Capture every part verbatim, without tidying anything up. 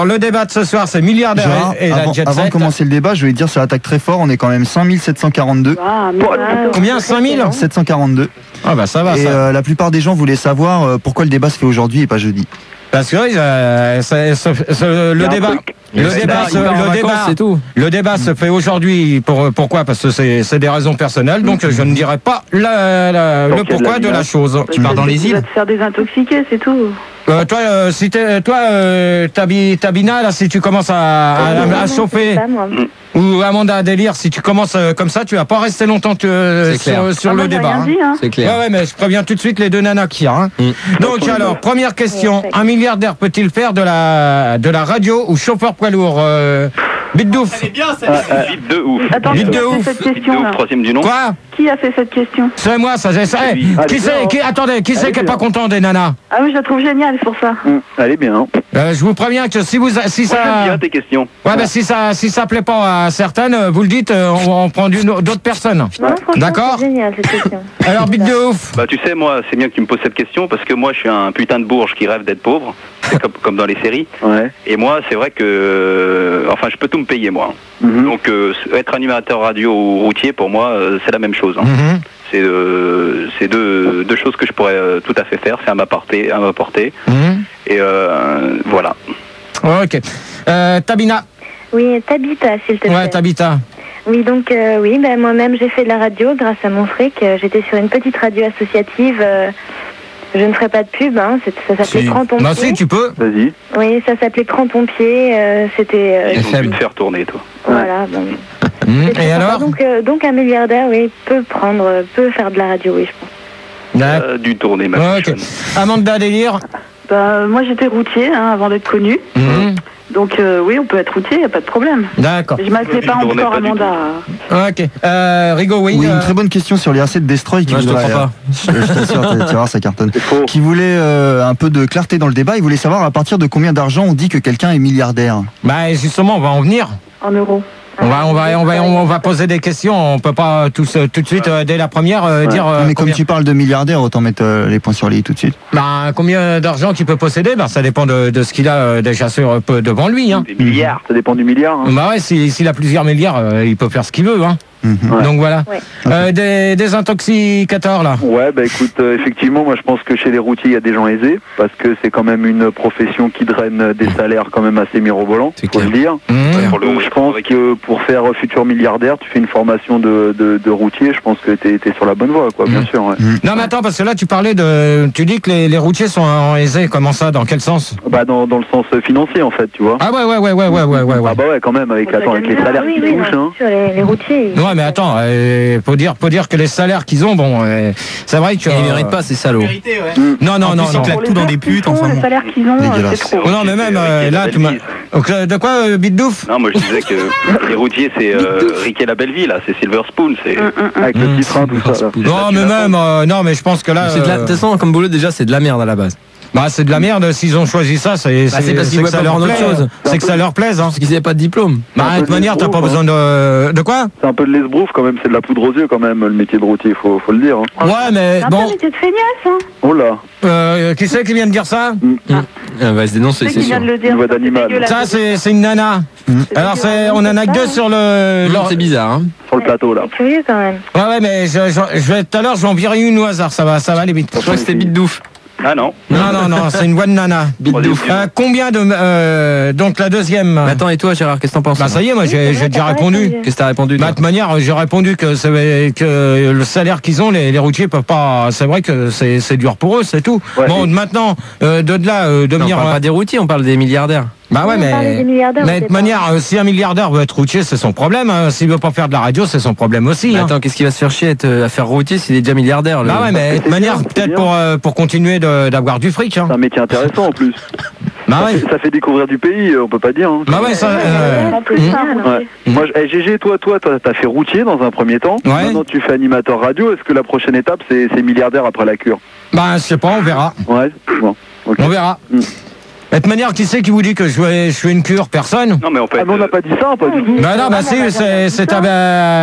Le débat de ce soir, c'est milliardaire Gérard, et, et avant, la jet set. Avant de commencer le débat, je vais dire ça attaque très fort. On est quand même cinq mille sept cent quarante-deux. Ah, mais ah, Combien cinq mille sept cent quarante-deux. Ah bah ça va. Et ça. euh, la plupart des gens voulaient savoir euh, pourquoi le débat se fait aujourd'hui et pas jeudi. Parce que euh, ça- ça- ça- le débat, le débat, se- le débat, c'est tout. le débat se fait aujourd'hui. Pour pourquoi? Parce que c'est c'est des raisons personnelles. Donc je ne dirai pas la- la- le Donc, il y a de pourquoi la de la menace. chose. Tu pars dans les Tu îles. vas te faire désintoxiquer, c'est tout. Euh, toi, euh, si t'es- toi, euh, Tabi- Tabina, là, si tu commences à, à, à chauffer, Ça, moi. ou Amanda à délire, si tu commences euh, comme ça, tu vas pas rester longtemps euh, C'est clair. sur, sur Ah, le moi, j'ai débat. rien hein. dit, hein. C'est clair. Ouais, ouais, mais je préviens tout de suite les deux nanas qu'il y a. Hein. Donc alors, première question, un milliardaire peut-il faire de la de la radio ou chauffeur poids lourd euh, Biddouf. bien, ça. Vite de ouf. Attends, Vite qui de a ouf. fait cette Vite de question ouf, là troisième du nom. Quoi? Qui a fait cette question? C'est moi, ça j'ai ça. Eh, lui. qui c'est qui attendez, qui c'est qui est pas content des nanas? Ah oui, je la trouve géniale, c'est pour ça. Hum, Allez bien. Hein. Euh, je vous préviens que si vous si Moi, j'aime ça bien tes questions. Ouais, ben si ça si ça plaît pas à certaines, euh, vous le dites, euh, on, on prend d'une- d'autres personnes. Non, franchement, D'accord. c'est génial cette question. Alors bite de ouf. Bah tu sais, moi, c'est bien que tu me poses cette question parce que moi, je suis un putain de bourge qui rêve d'être pauvre, c'est comme, comme dans les séries. Ouais. Et moi, c'est vrai que, euh, enfin, je peux tout me payer moi. Mhm. Donc, euh, être animateur radio ou routier, pour moi, euh, c'est la même chose. Hein. Mhm. C'est euh, c'est deux, deux choses que je pourrais euh, tout à fait faire, c'est à ma portée, à ma portée. Mhm. Et euh, voilà. Ok. Euh, Tabina. Oui, Tabita, s'il te plaît. Ouais, Tabita. Oui, donc euh, oui, ben, moi-même j'ai fait de la radio grâce à mon fric. Euh, J'étais sur une petite radio associative. euh, je ne ferai pas de pub, hein, c'est- ça s'appelait Si. Crampon Bah Pied. si, tu peux. Vas-y. Oui, ça s'appelait Crampon Pied. euh, C'était euh, Ils ont F M. pu te faire tourner, toi. voilà. Bon. Mhm. C'est très Et sympa. alors donc, euh, donc un milliardaire, oui, peut prendre, euh, peut faire de la radio, oui, je pense. D'accord. Euh, du tourner, ma Ouais, ok. cochonne. Amanda délire. Bah, moi j'étais routier hein, avant d'être connu. Mhm. Donc euh, oui, on peut être routier, y a pas de problème. D'accord. Mais je m'appelais pas tournais encore pas du Amanda. Ok. Euh, Rigo, oui. Oui, euh, une très bonne question sur les A C de Destroy qui Non, je te voudrait, crois pas. euh, je, je t'assure, tu vas voir, ça cartonne. C'est faux. Qui voulait euh, un peu de clarté dans le débat. Il voulait savoir à partir de combien d'argent on dit que quelqu'un est milliardaire. Bah justement, on va en venir. En euros. On va, on va, on va, on va poser des questions. On peut pas tous, euh, tout de suite euh, dès la première euh, dire. euh, mais comme combien, tu parles de milliardaire, autant mettre euh, les points sur les i tout de suite. bah, combien d'argent qu'il peut posséder. Bah ça dépend de, de ce qu'il a euh, déjà sur peu devant lui. Hein. Des milliards. Ça dépend du milliard. Hein. Bah ouais, si- s'il a plusieurs milliards, euh, il peut faire ce qu'il veut. Hein. Mhm. Ouais. Donc voilà. Ouais. Euh, des, des intoxicateurs là. Ouais, bah écoute, euh, effectivement, moi je pense que chez les routiers, il y a des gens aisés, parce que c'est quand même une profession qui draine des salaires quand même assez mirobolants, C'est faut clair. le dire. Mmh. Pour le- Donc je pense que pour faire futur milliardaire, tu fais une formation de, de, de routier, je pense que t'es es sur la bonne voie, quoi, bien Mm. sûr. Ouais. Non mais attends, parce que là tu parlais de, tu dis que les, les routiers sont en aisés. Comment ça? Dans quel sens? Bah dans, dans le sens financier en fait, tu vois. Ah ouais ouais ouais ouais ouais ouais ouais. ouais. Ah bah ouais, quand même, avec, On attends, avec les s'organise. salaires oui, qui oui, touchent, non, hein. sur les, les routiers. ils- Ouais mais attends, euh, faut dire, faut dire que les salaires qu'ils ont, bon, euh, c'est vrai que. Et ils méritent pas ces salauds. Vérité, ouais. Non non En non plus, non. ils claquent tout dans des putes, Font, enfin le bon. salaire qu'ils ont, euh, Dégueulasse. c'est trop. Oh non mais même euh, Riquet, là la tu m'as. belle vie. Donc, euh, de quoi euh, Biddouf? Non, moi je disais que les routiers, c'est euh, Riquet la belle vie, là, c'est Silver Spoon, c'est. Hum, hum, hum. Avec le Mm. petit train, tout ça. Là. Non mais même, euh, non mais je pense que là. C'est de la- De euh, toute façon, comme boulot, déjà, c'est de la merde à la base. Bah c'est de la merde. S'ils ont choisi ça, c'est Bah, c'est parce qu'ils que voulaient ça pas leur prendre plaît. autre chose. C'est que ça leur plaise. Hein. Parce qu'ils n'avaient pas de diplôme. Bah un de toute peu manière, t'as pas l'esbrouf, besoin de de quoi? C'est un peu de l'esbrouf quand même, c'est de la poudre aux yeux quand même, le métier de routier, faut, faut le dire. Hein. Ouais mais C'est un bon. peu métier de feignasse, hein. Oh là, Euh, qui c'est qui vient de dire ça? Elle va se dénoncer, C'est c'est qui vient sûr. de le dire. Une voix ça, c'est d'animal. dégueulasse. Ça c'est c'est une nana. C'est Alors dégueulasse, c'est, on en a c'est que deux ça, sur le. Non, leur- c'est bizarre, hein. sur le plateau là. C'est curieux quand même. Ouais ouais mais je, je, je vais tout à l'heure je vais en virer une au hasard. Ça va ça va aller vite. Je crois que c'était Biddouf. Ah non. Non non non c'est une voix de nana. Biddouf. Euh, combien de euh, donc la deuxième? Mais attends, et toi, Gérard, qu'est-ce que t'en penses? Bah ça y est moi Oui, j'ai c'est j'ai vrai, déjà t'as pas répondu. répondu. Qu'est-ce que t'as répondu, Bah, toi de toute manière, j'ai répondu que, c'est- que le salaire qu'ils ont, les, les routiers peuvent pas. C'est vrai que c'est c'est dur pour eux, c'est tout. Ouais. Bon, maintenant, euh, de là, euh, de Non, on venir. parle pas des routiers, on parle des milliardaires. Bah ouais, Oui, on parlait des mais. milliardaires, Mais au de départ. manière, euh, si un milliardaire veut être routier, c'est son problème. Hein. S'il veut pas faire de la radio, c'est son problème aussi. Mais Hein. attends, qu'est-ce qu'il va se faire chier à, être- à faire routier s'il est déjà milliardaire, le- Bah ouais, mais de c'est manière, bien, c'est peut-être bien. pour, euh, pour continuer de- d'avoir du fric. Hein. C'est un métier intéressant en plus. Bah Ça, ouais. fait, ça fait découvrir du pays, on peut pas dire. Hein. Bah ouais, ça. euh, En plus, Mmh. ça, un Ouais. routier. Moi, je- eh, G G, toi, toi, t'as t'as fait routier dans un premier temps. Ouais. Maintenant, tu fais animateur radio. Est-ce que la prochaine étape, c'est c'est milliardaire après la cure? Bah, je sais pas, on verra. Ouais. Bon. Ok. On verra. Mm. De toute manière, qui c'est qui vous dit que je fais, je fais une cure? Personne? Non, mais on peut Ah, être. mais on n'a pas dit ça, pas du tout. Bah non, bah Ah, si, non, c'est bah, c'est ça. ta- bah,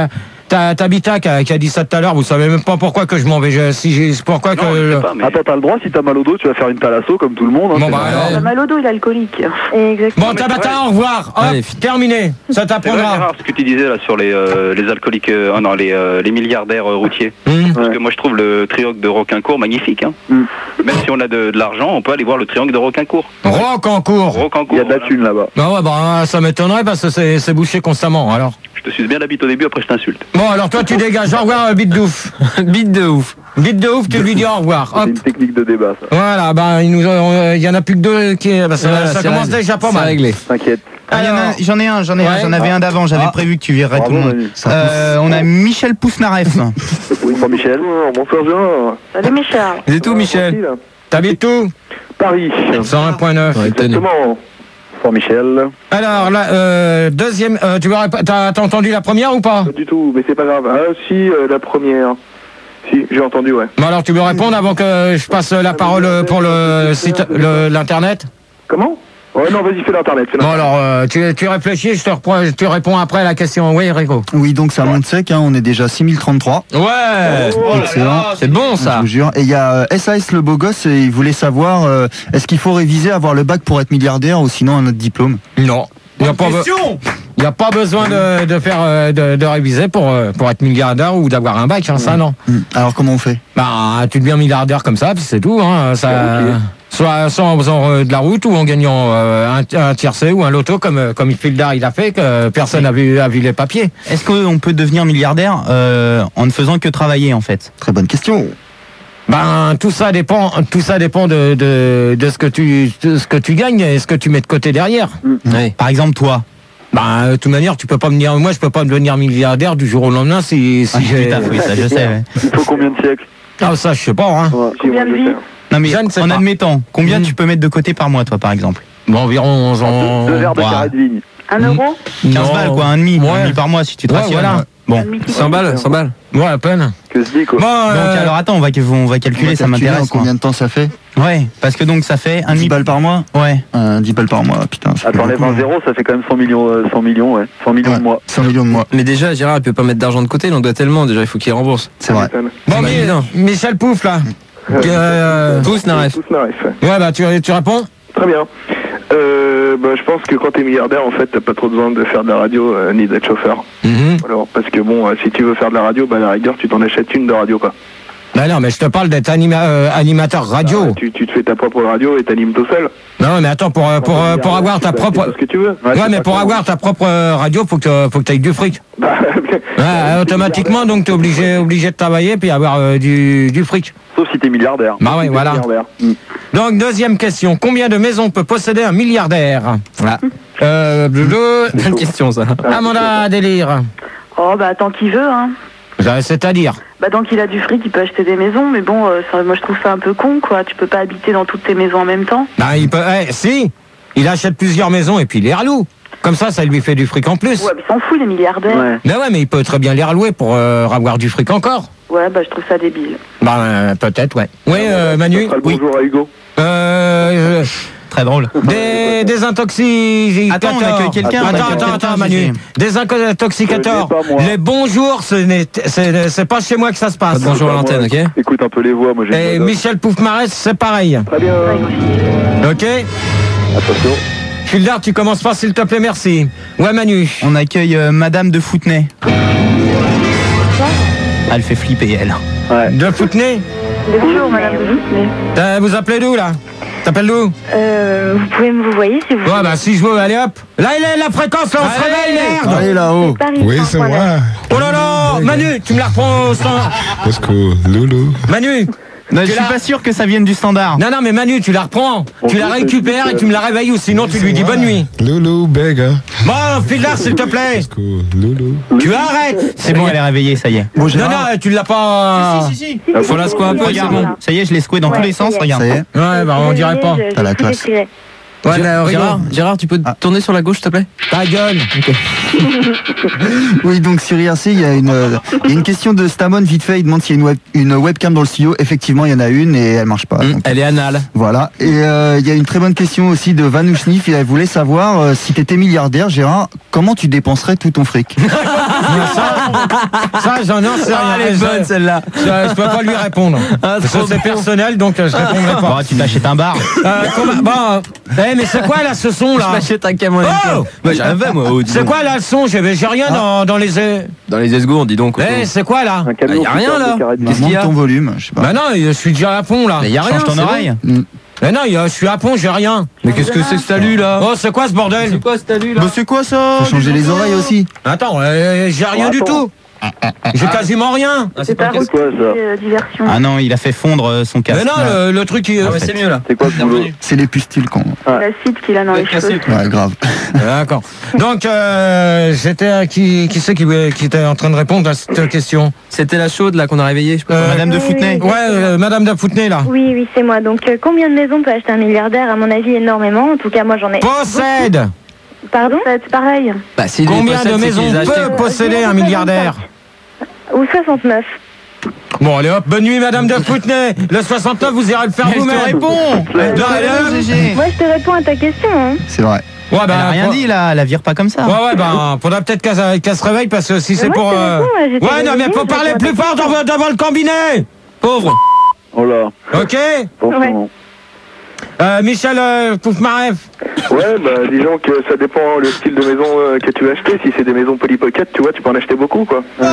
t'as Tabitha qui a, qui a dit ça tout à l'heure, vous savez même pas pourquoi que je m'en vais. Je, si j'ai, pourquoi Non, que. je sais pas, mais... Attends, t'as le droit, si t'as mal au dos, tu vas faire une thalasso comme tout le monde. Hein, Bon, c'est bah, normal. alors. Le mal au dos, il est alcoolique. Exactement. Bon, Tabitha, au revoir. Hop, Allez, terminé. Ça C'est vrai, t'apprendra. Gérard, ce que tu disais là sur les, euh, les alcooliques, euh, oh non, les, euh, les milliardaires euh, routiers. Hum. Parce Ouais. que moi je trouve le triangle de Roquincourt magnifique. Hein. Mm. Même si on a de, de l'argent, on peut aller voir le triangle de Roquincourt. Rock en cours. Roquincourt. Il y a de la voilà. thune là-bas. Bah ouais, bah ça m'étonnerait parce que c'est, c'est bouché constamment. Alors. Je te suce bien la bite au début, après je t'insulte. Bon, alors toi tu dégages. Au revoir, euh, bite de ouf. Bite de ouf. Bite de ouf, tu lui dis au revoir. C'est Hop. une technique de débat, ça. Voilà, bah il nous, euh, il y en a plus que deux qui. Bah, ça Voilà, ça c'est commence réglé. déjà pas C'est mal. réglé. T'inquiète. Ah, il y en a- Alors. J'en ai un, j'en ai Ouais. un, j'en avais un d'avant, j'avais Ah. prévu que tu virerais tout Bravo, le monde. Manu. Euh, on a Michel Pousnareff. Oui, bonsoir Michel. Bonsoir Jean. Salut, mes Charles. C'est tout, Michel. T'habites où? Paris. cent un point neuf. Ouais, tenez. Exactement. Bonsoir Michel. Alors, la euh, deuxième. Euh, tu veux rép- t'as, t'as entendu la première ou pas? Pas du tout, mais c'est pas grave. Ah si, euh, la première. Si, j'ai entendu, ouais. Bon, alors tu veux répondre avant que je passe la parole euh, pour le site, le, l'internet? Comment? Ouais, non, vas-y, fais l'internet. fais Bon, l'internet. alors euh, tu, tu réfléchis, je te, reprends, je te réponds après à la question. Oui, Rico. Oui, donc ça monte sec, hein, on est déjà six mille trente-trois. Ouais. Excellent. C'est bon, Je ça. vous jure. Et il y a euh, S A S le beau gosse et il voulait savoir euh, est-ce qu'il faut réviser, avoir le bac pour être milliardaire ou sinon un autre diplôme? Non. Il n'y a, pas be- y a pas besoin de, de faire euh, de, de réviser pour, euh, pour être milliardaire ou d'avoir un bac, hein, ça non. Hmm. Alors comment on fait? Bah, tu deviens milliardaire comme ça, puis c'est tout. Hein, ça, soit, soit en faisant euh, de la route ou en gagnant euh, un, un tiercé ou un loto comme, euh, comme Fildar il a fait, que personne n'a vu, a vu les papiers. Est-ce qu'on peut devenir milliardaire euh, en ne faisant que travailler en fait? Très bonne question. Ben tout ça dépend, tout ça dépend de, de, de ce que tu, de ce que tu gagnes et ce que tu mets de côté derrière. Ouais. Par exemple toi. Ben de toute manière, tu peux pas me dire, moi je peux pas devenir milliardaire du jour au lendemain si, si Ah, j'ai. putain, oui, ça je sais. Ouais. Il faut combien de siècles? Ah ça je sais pas. Hein. Ouais, si, Combien moi, de je vies? sais. Non mais Je ne sais en pas. admettant, combien Mm. tu peux mettre de côté par mois toi par exemple? Bon environ onze ans. Deux, deux verres de Ouah. carré de vigne. Un euro? quinze Non. balles quoi, un demi, Ouais. un demi par mois si tu te Ouais, rationnes. voilà. Bon. Un demi qui cent balles, cent balles. Ouais à peine. Que se dit, quoi. Bon, Donc euh, alors attends, on va, on va calculer, On va ça calculer m'intéresse. en combien de temps ça fait? quoi. Ouais, parce que donc ça fait un dix demi. balles par mois? Ouais. euh, dix balles par mois, putain. ça fait Attends, enlève beaucoup, un hein. zéro, ça fait quand même cent millions, euh, cent millions, ouais. cent millions Ouais, de mois. cent millions de mois, Mais déjà, Gérard, il peut pas mettre d'argent de côté, il en doit tellement. Déjà, il faut qu'il rembourse. c'est vrai. bon c'est mais, évident. Michel Pouf là. Euh, Tous, Naref. Tous naref. ouais bah tu, tu réponds. Très bien. Euh, bah, je pense que quand t'es milliardaire, en fait, t'as pas trop besoin de faire de la radio euh, ni d'être chauffeur. Mhm. Alors, parce que bon, euh, si tu veux faire de la radio, bah, à la rigueur, tu t'en achètes une de radio, quoi. Bah non mais je te parle d'être anima- euh, animateur radio. Ah, tu, tu te fais ta propre radio et t'animes tout seul. Non mais attends pour euh, pour euh, pour avoir ta Tu peux acheter propre. tout ce que tu veux. Ouais c'est mais pas pour con. avoir ta propre euh, radio faut que faut que t'aies du fric. Bah, Ouais, automatiquement donc t'es obligé obligé de travailler puis avoir euh, du du fric. Sauf si t'es milliardaire. Bah ouais, Si t'es voilà. milliardaire. Mm. Donc deuxième question, combien de maisons peut posséder un milliardaire? Voilà. Euh, bleu, Bonne question, ça. Amanda Délire. Oh, bah, tant qu'il veut, hein. C'est-à-dire. Bah, tant qu'il a du fric, il peut acheter des maisons, mais bon, euh, ça, moi je trouve ça un peu con, quoi. Tu peux pas habiter dans toutes tes maisons en même temps. Bah il peut. Eh, si, il achète plusieurs maisons et puis il les reloue. Comme ça, ça lui fait du fric en plus. Ouais, mais il s'en fout, les milliardaires. Ouais. Mais ouais, mais il peut très bien les relouer pour euh, avoir du fric encore. Ouais, bah, je trouve ça débile. Bah euh, peut-être, ouais. Oui, euh, Manu. Ça fera le Oui. bonjour à Hugo. Euh, Très drôle. des désintoxicateurs. Attends, on accueille quelqu'un, on Attends, accueille attends, quelqu'un, attends, Manu. Gégé. Désintoxicateurs. Ce n'est pas moi. Les bonjours, ce n'est c'est c'est pas chez moi que ça se passe. Bonjour à l'antenne, ok? Écoute un peu les voix, moi j'ai Et une voix Michel Poufmarès, c'est pareil. Très bien. Ok. Attention. Fildar, tu commences pas, s'il te plaît, merci. Ouais, Manu. On accueille euh, Madame de Foutenay. Elle fait flipper elle. Ouais. De Foutenay. Bonjour, madame de Foutenay. Euh, Vous appelez d'où, là? T'appelles d'où? Euh, vous pouvez me vous voyez si vous Ouais, bah si je veux, allez hop. Là, il est la fréquence, là, on se réveille, merde. Allez là-haut. Paris Oui, cent c'est point neuf. moi. Oh là là, Manu, tu me la reprends au stand. Let's go, Loulou. Manu. Non, je Tu suis l'as- pas sûr que ça vienne du standard. Non, non, mais Manu, tu la reprends. Tu la récupères et tu me la réveilles ou sinon tu lui dis bonne nuit. Loulou, Bega. Bon, Fildar, s'il te plaît. Let's go, Loulou. Tu arrêtes. C'est bon, elle est réveillée, ça y est. Bon, Non, Gérard, non, tu l'as pas. Faut la secouer un peu, c'est Regarde, bon. ça y est, je l'ai secoué dans Ouais, tous les sens, ça y est. regarde. ça y est. Ouais, bah on dirait pas. Je- je T'as la l'ai tout classe. déchiré. Ouais, là, Gérard, Gérard, tu peux Ah. tourner sur la gauche, s'il te plaît? Ta gueule. Oui, donc sur I R C, il y a une, euh, il y a une question de Stamon vite fait. Il demande s'il y a une, web, une webcam dans le studio. Effectivement, il y en a une et elle marche pas. Mmh, Donc, elle est anale. voilà. Et euh, il y a une très bonne question aussi de Vanouchnif. Il voulait savoir euh, si tu étais milliardaire, Gérard, comment tu dépenserais tout ton fric? Ça, j'en ai sais rien. Ah, elle est Je- bonne celle-là. Je, je peux pas lui répondre. Ah, Parce que trop c'est bon. personnel, donc euh, je répondrai Bon, pas. tu t'achètes un bar. Euh, comment- bon, euh, eh, mais c'est quoi là ce son Je là? m'achète un camion. Oh Bah, j'ai un V, moi. oh, dis C'est donc. quoi là le son? J'ai j'ai rien dans, dans les. Eh, Dans les esgours, dis donc. c'est quoi là? Un camion Ah, y a qui rien, sort là. des carrés de Bah, Qu'est-ce qu'il y monte a ton volume, je sais pas. Bah non, je suis déjà à fond là. Mais y a rien. Change ton c'est oreille. Mais non, je suis à fond, j'ai rien. Mais qu'est-ce que c'est que t'as lu là? Oh, c'est quoi ce bordel? C'est quoi ce t'as lu là? Bah, c'est quoi ça? Faut changer les oreilles aussi. Attends, euh, j'ai rien du tout. J'ai quasiment rien. Ah, C'est pas ta le casque. quoi, ça euh, diversion. Ah non, il a fait fondre euh, son casque. Mais non, le, le truc qui. Ah ouais, c'est mieux là. C'est quoi ce boulot? C'est les pustules qu'on. L'acide qu'il a dans les cheveux. Ouais, grave. D'accord. Donc, euh, j'étais à qui, qui c'est qui, qui était en train de répondre à cette question? C'était la chaude là qu'on a réveillée. Je sais pas. Euh, Madame de Oui, Foutenay. oui, Ouais, euh, Madame de Foutenay là. Oui, oui, c'est moi. Donc, euh, combien de maisons peut acheter un milliardaire? À mon avis, énormément. En tout cas, moi, j'en ai. Possède. Pardon? C'est pareil. Bah, s'il les Combien possède, de c'est maisons qu'il les a achetées. peut posséder un milliardaire? Ou soixante-neuf. Bon, allez hop, bonne nuit Madame de Foutenay. Le soixante-neuf, vous irez le faire Elle te vous-même. répond. Elle te Non, répond, elle- Gégé. Moi, je te réponds à ta question. Hein. C'est vrai. Ouais, Elle a rien faut- dit là, la vire pas comme ça. Ouais, ouais, ben, faudra peut-être qu'elle qu'elle se réveille parce que si c'est moi, pour. je te réponds, ouais, j'étais Ouais, non, mais réveillée, faut je parler réponds à plus ta fort devant, devant le combiné. Pauvre. Oh là, Ok. forcément. Euh, Michel euh, Poufmaref. Ouais, bah disons que ça dépend le style de maison euh, que tu veux acheter. Si c'est des maisons Polly Pocket, tu vois, tu peux en acheter beaucoup, quoi. Ouais.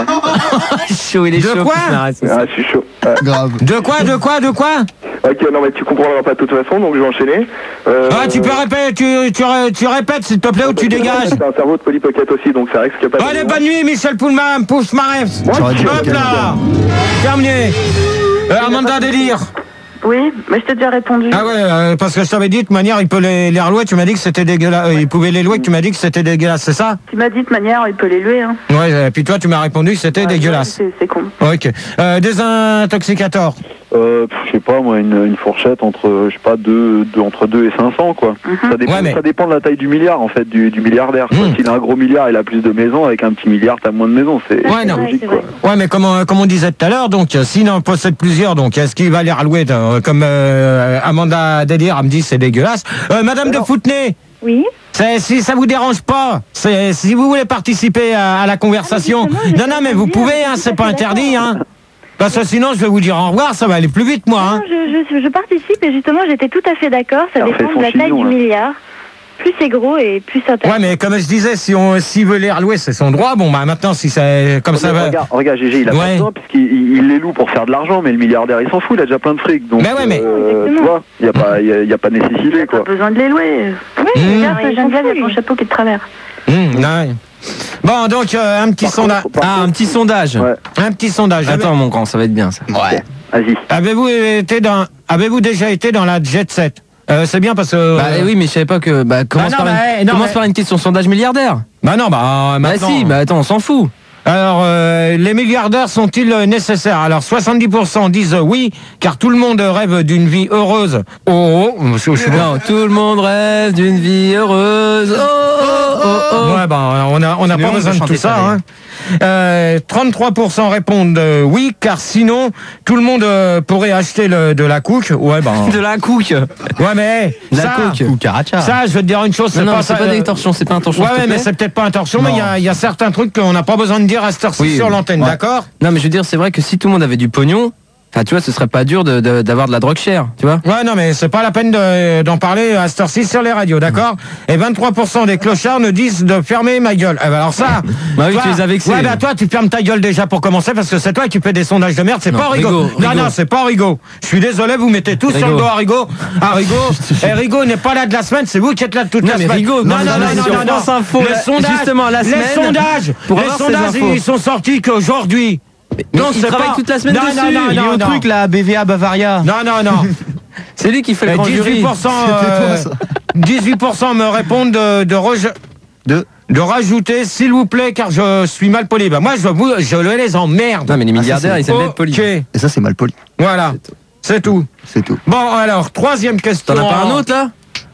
Chaud, il est De chaud. quoi Ah, je suis chaud. Ouais. Grave. De quoi, de quoi, de quoi? Ok, non mais tu comprendras pas de toute façon, donc je vais enchaîner. Euh, Ah, tu peux répéter, tu, tu, ré- tu répètes s'il te plaît ou tu dégages. C'est un cerveau de Polly Pocket aussi, donc ça risque pas de... Allez, bonne nuit, Michel Poulma- Poufmaref. J'aurais dit Hop quel là. Terminé. Euh, Amanda Délire. Oui, mais je t'ai déjà répondu. Ah ouais, euh, parce que je t'avais dit, de toute manière, il peut les, les relouer, tu m'as dit que c'était dégueulasse. Euh, il pouvait les louer, que tu m'as dit que c'était dégueulasse, c'est ça? Tu m'as dit de manière, il peut les louer. Hein. Ouais, et puis toi, tu m'as répondu que c'était Ouais, dégueulasse. C'est c'est con. Ok. Euh, désintoxicateur. Euh, pff, je sais pas, moi, une, une fourchette entre, je sais pas, deux, deux, entre deux et cinq cents, quoi. Mhm. Ça dépend, Ouais, mais- ça dépend de la taille du milliard, en fait, du, du milliardaire. quoi. Mm. S'il a un gros milliard, il a plus de maisons. Avec un petit milliard, t'as moins de maisons. C'est Ouais, c'est non. logique, Ouais, quoi. c'est Ouais, mais comme, on- comme on disait tout à l'heure, donc, euh, s'il en possède plusieurs, donc, est-ce qu'il va les relouer euh, comme euh, Amanda Délire, elle me dit c'est dégueulasse. Euh, Madame de Foutenay. Oui. C'est- Si ça vous dérange pas, c'est- si vous voulez participer à, à la conversation, Ah, mais justement, non, non, mais je vous vais pouvez, dire, hein, je suis c'est tout pas à fait interdit, d'accord. hein. Parce que sinon, je vais vous dire au revoir, ça va aller plus vite, moi, hein. Non, je, je, je participe et justement, j'étais tout à fait d'accord. Ça Alors, fais dépend son de la taille chignon, du hein. milliard. Plus c'est gros et plus ça Ouais, mais comme je disais, si on, s'il veut les relouer, c'est son droit. Bon, bah, maintenant, si c'est comme ça Mais va. regarde, regarde, Gégé, il a Ouais. pas besoin, puisqu'il il, il les loue pour faire de l'argent, mais le milliardaire, il s'en fout, il a déjà plein de fric. Donc, Mais ouais, mais- euh, tu Exactement. vois, il n'y a, pas- y a, y a pas nécessité, Pas quoi. besoin de les louer. Oui, Mmh. Regarde, ils ce s'en Geneviève fout, avec son lui. chapeau qui est de travers. Hum, ouais. Bon, donc, euh, un petit Par sondage. contre, par Ah, un petit sondage. Ouais. Un petit sondage. Attends, mon grand, ça va être bien ça. Ouais. Vas-y. Avez-vous été dans, avez-vous déjà été dans la jet set? Euh, c'est bien parce que. Bah oui, mais je savais pas que. Bah commence, non, par, bah, une, eh, non, commence mais- par une question sondage milliardaire. Bah non, bah Bah maintenant. si, bah attends, on s'en fout. Alors, euh, les milliardaires sont-ils euh, nécessaires? Alors, soixante-dix pour cent disent euh, oui, car tout le monde rêve d'une vie heureuse. Oh, oh, je- je- Non, tout le monde rêve d'une vie heureuse. Oh, oh, oh, oh. Ouais, ben, on a, on n'a Sinon, pas on besoin peut de tout chanter ça. ça, Hein. Euh, trente-trois pour cent répondent euh, oui, car sinon, tout le monde euh, pourrait acheter le, de la couque. Ouais, ben. De la couque. Ouais, mais. De la ça, coque. Ou Caracha. ça, je vais te dire une chose, c'est Non, non, pas c'est ça. pas euh, des torsions, c'est pas un torsion. Ouais, s'il te ouais, mais plaît. c'est peut-être pas un torsion, mais il y a, Non. il y a certains trucs qu'on n'a pas besoin de dire à cette heure-ci Oui, sur oui. l'antenne, Ouais. d'accord? Non, mais je veux dire, c'est vrai que si tout le monde avait du pognon, enfin, tu vois, ce serait pas dur de- de- d'avoir de, la drogue chère, tu vois. Ouais, non, mais c'est pas la peine de- d'en parler à cette heure-ci sur les radios, d'accord? Et vingt-trois pour cent des clochards nous disent de fermer ma gueule. Eh ben alors ça... Bah oui, toi- tu les as vexés. Ouais, bah toi, tu fermes ta gueule déjà pour commencer, parce que c'est toi qui fais des sondages de merde, c'est Non, pas Rigaud. Rigaud, Non, Rigaud. non, c'est pas Rigaud. Je suis désolé, vous mettez tous sur le Rigaud. dos à Rigaud. Ah, Rigaud. Et Rigaud n'est pas là de la semaine, c'est vous qui êtes là de toute Non, la mais semaine. Rigaud, non, non, non, mais non, sur non, non, France Info, Les là, sondages, justement, la les semaine, sondages, pour les avoir ces sondages, infos. ils sont sortis qu'aujourd'hui. Mais Donc, il c'est travaille pas- toute la semaine Non, dessus. non, non, Il est non, au non. truc là, B V A Bavaria. Non, non, non. C'est lui qui fait le Et grand jury. dix-huit pour cent, euh, dix-huit pour cent me répondent de, de, reje- De de rajouter s'il vous plaît car je suis mal poli. Bah, moi je, vous, je les emmerde. Non, mais les milliardaires, ils aiment être polis. Ok, Et ça, c'est mal poli. voilà, c'est tout. C'est tout. Bon alors, troisième question. T'en as pas un autre là?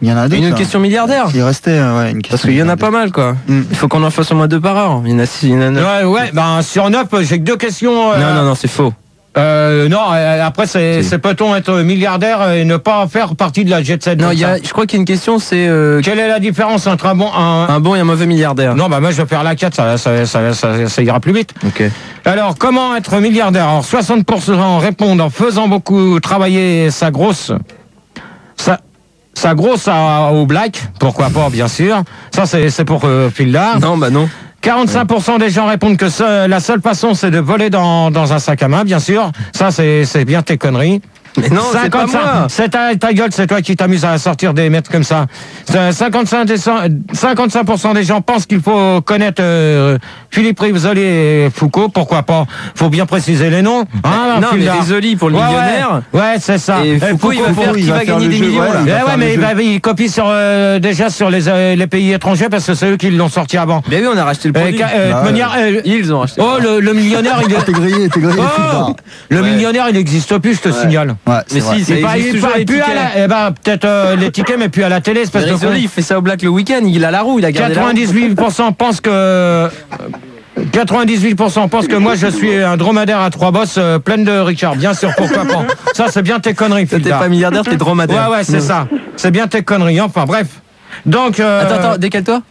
Il y en a deux. Une autre question milliardaire. Il restait euh, ouais, une question. Parce qu'il y en a pas mal, quoi. Mm. Il faut qu'on en fasse au moins deux par heure. Il y en a six, il y en a neuf. Ouais, ouais, ben sur neuf, j'ai que deux questions. euh, Non, non, non, c'est faux. Euh, non, euh, après, c'est, Si. c'est peut-on être milliardaire et ne pas faire partie de la jet set? Non, comme il y a, ça. je crois qu'il y a une question, c'est euh, Quelle est la différence entre un bon, un, un bon et un mauvais milliardaire. non, bah moi je vais faire la quatre, ça, ça, ça, ça, ça ira plus vite. Ok. Alors, comment être milliardaire? Alors, soixante pour cent répondent en faisant beaucoup travailler sa grosse, sa, sa grosse à- au black, pourquoi pas, bien sûr. Ça, c'est, c'est pour euh, Phildar. Non, bah non. quarante-cinq pour cent des gens répondent que ce- la seule façon, c'est de voler dans, dans un sac à main, bien sûr. Ça, c'est, c'est bien tes conneries. Mais non, c'est pas cinquante-cinq moi. c'est ta, ta gueule, c'est toi qui t'amuses à sortir des mètres comme ça. Euh, cinquante-cinq des cent- cinquante-cinq pour cent des gens pensent qu'il faut connaître euh, Philippe Risoli et Foucault. Pourquoi pas? Faut bien préciser les noms. Hein, non, mais Phildar. Risoli pour le Ouais, millionnaire. Ouais, ouais, c'est ça. Et Foucault, il va faire qui va gagner des millions, là. Eh va ouais, faire mais le il, jeu. va- il copie sur, euh, déjà sur les, euh, les pays étrangers parce que c'est eux qui l'ont sorti avant. Mais oui, on a racheté le Euh, produit. ca- euh, Bah de manière, euh, Ils ont racheté. oh, le, le millionnaire, il est... T'es grillé, t'es grillé. Oh, le Ouais. millionnaire, il n'existe plus, je te signale. Ouais, c'est Mais vrai. si, ça Il pas- existe il toujours pas- les plus à tickets. la, eh ben, peut-être euh, les tickets, mais plus à la télé, espèce Mais de con. Risoli, il fait ça au black le week-end. Il a la roue, il a gardé la roue. quatre-vingt-dix-huit pour cent pensent que quatre-vingt-dix-huit pour cent pensent que moi je suis un dromadaire à trois bosses euh, pleine de Richard. Bien sûr, pourquoi pas. Ça, c'est bien tes conneries, Toi, t'es Phildar. pas milliardaire, t'es dromadaire. Ouais, ouais, c'est ça. C'est bien tes conneries. Enfin, bref. Donc, euh, Attends, attends, décale-toi.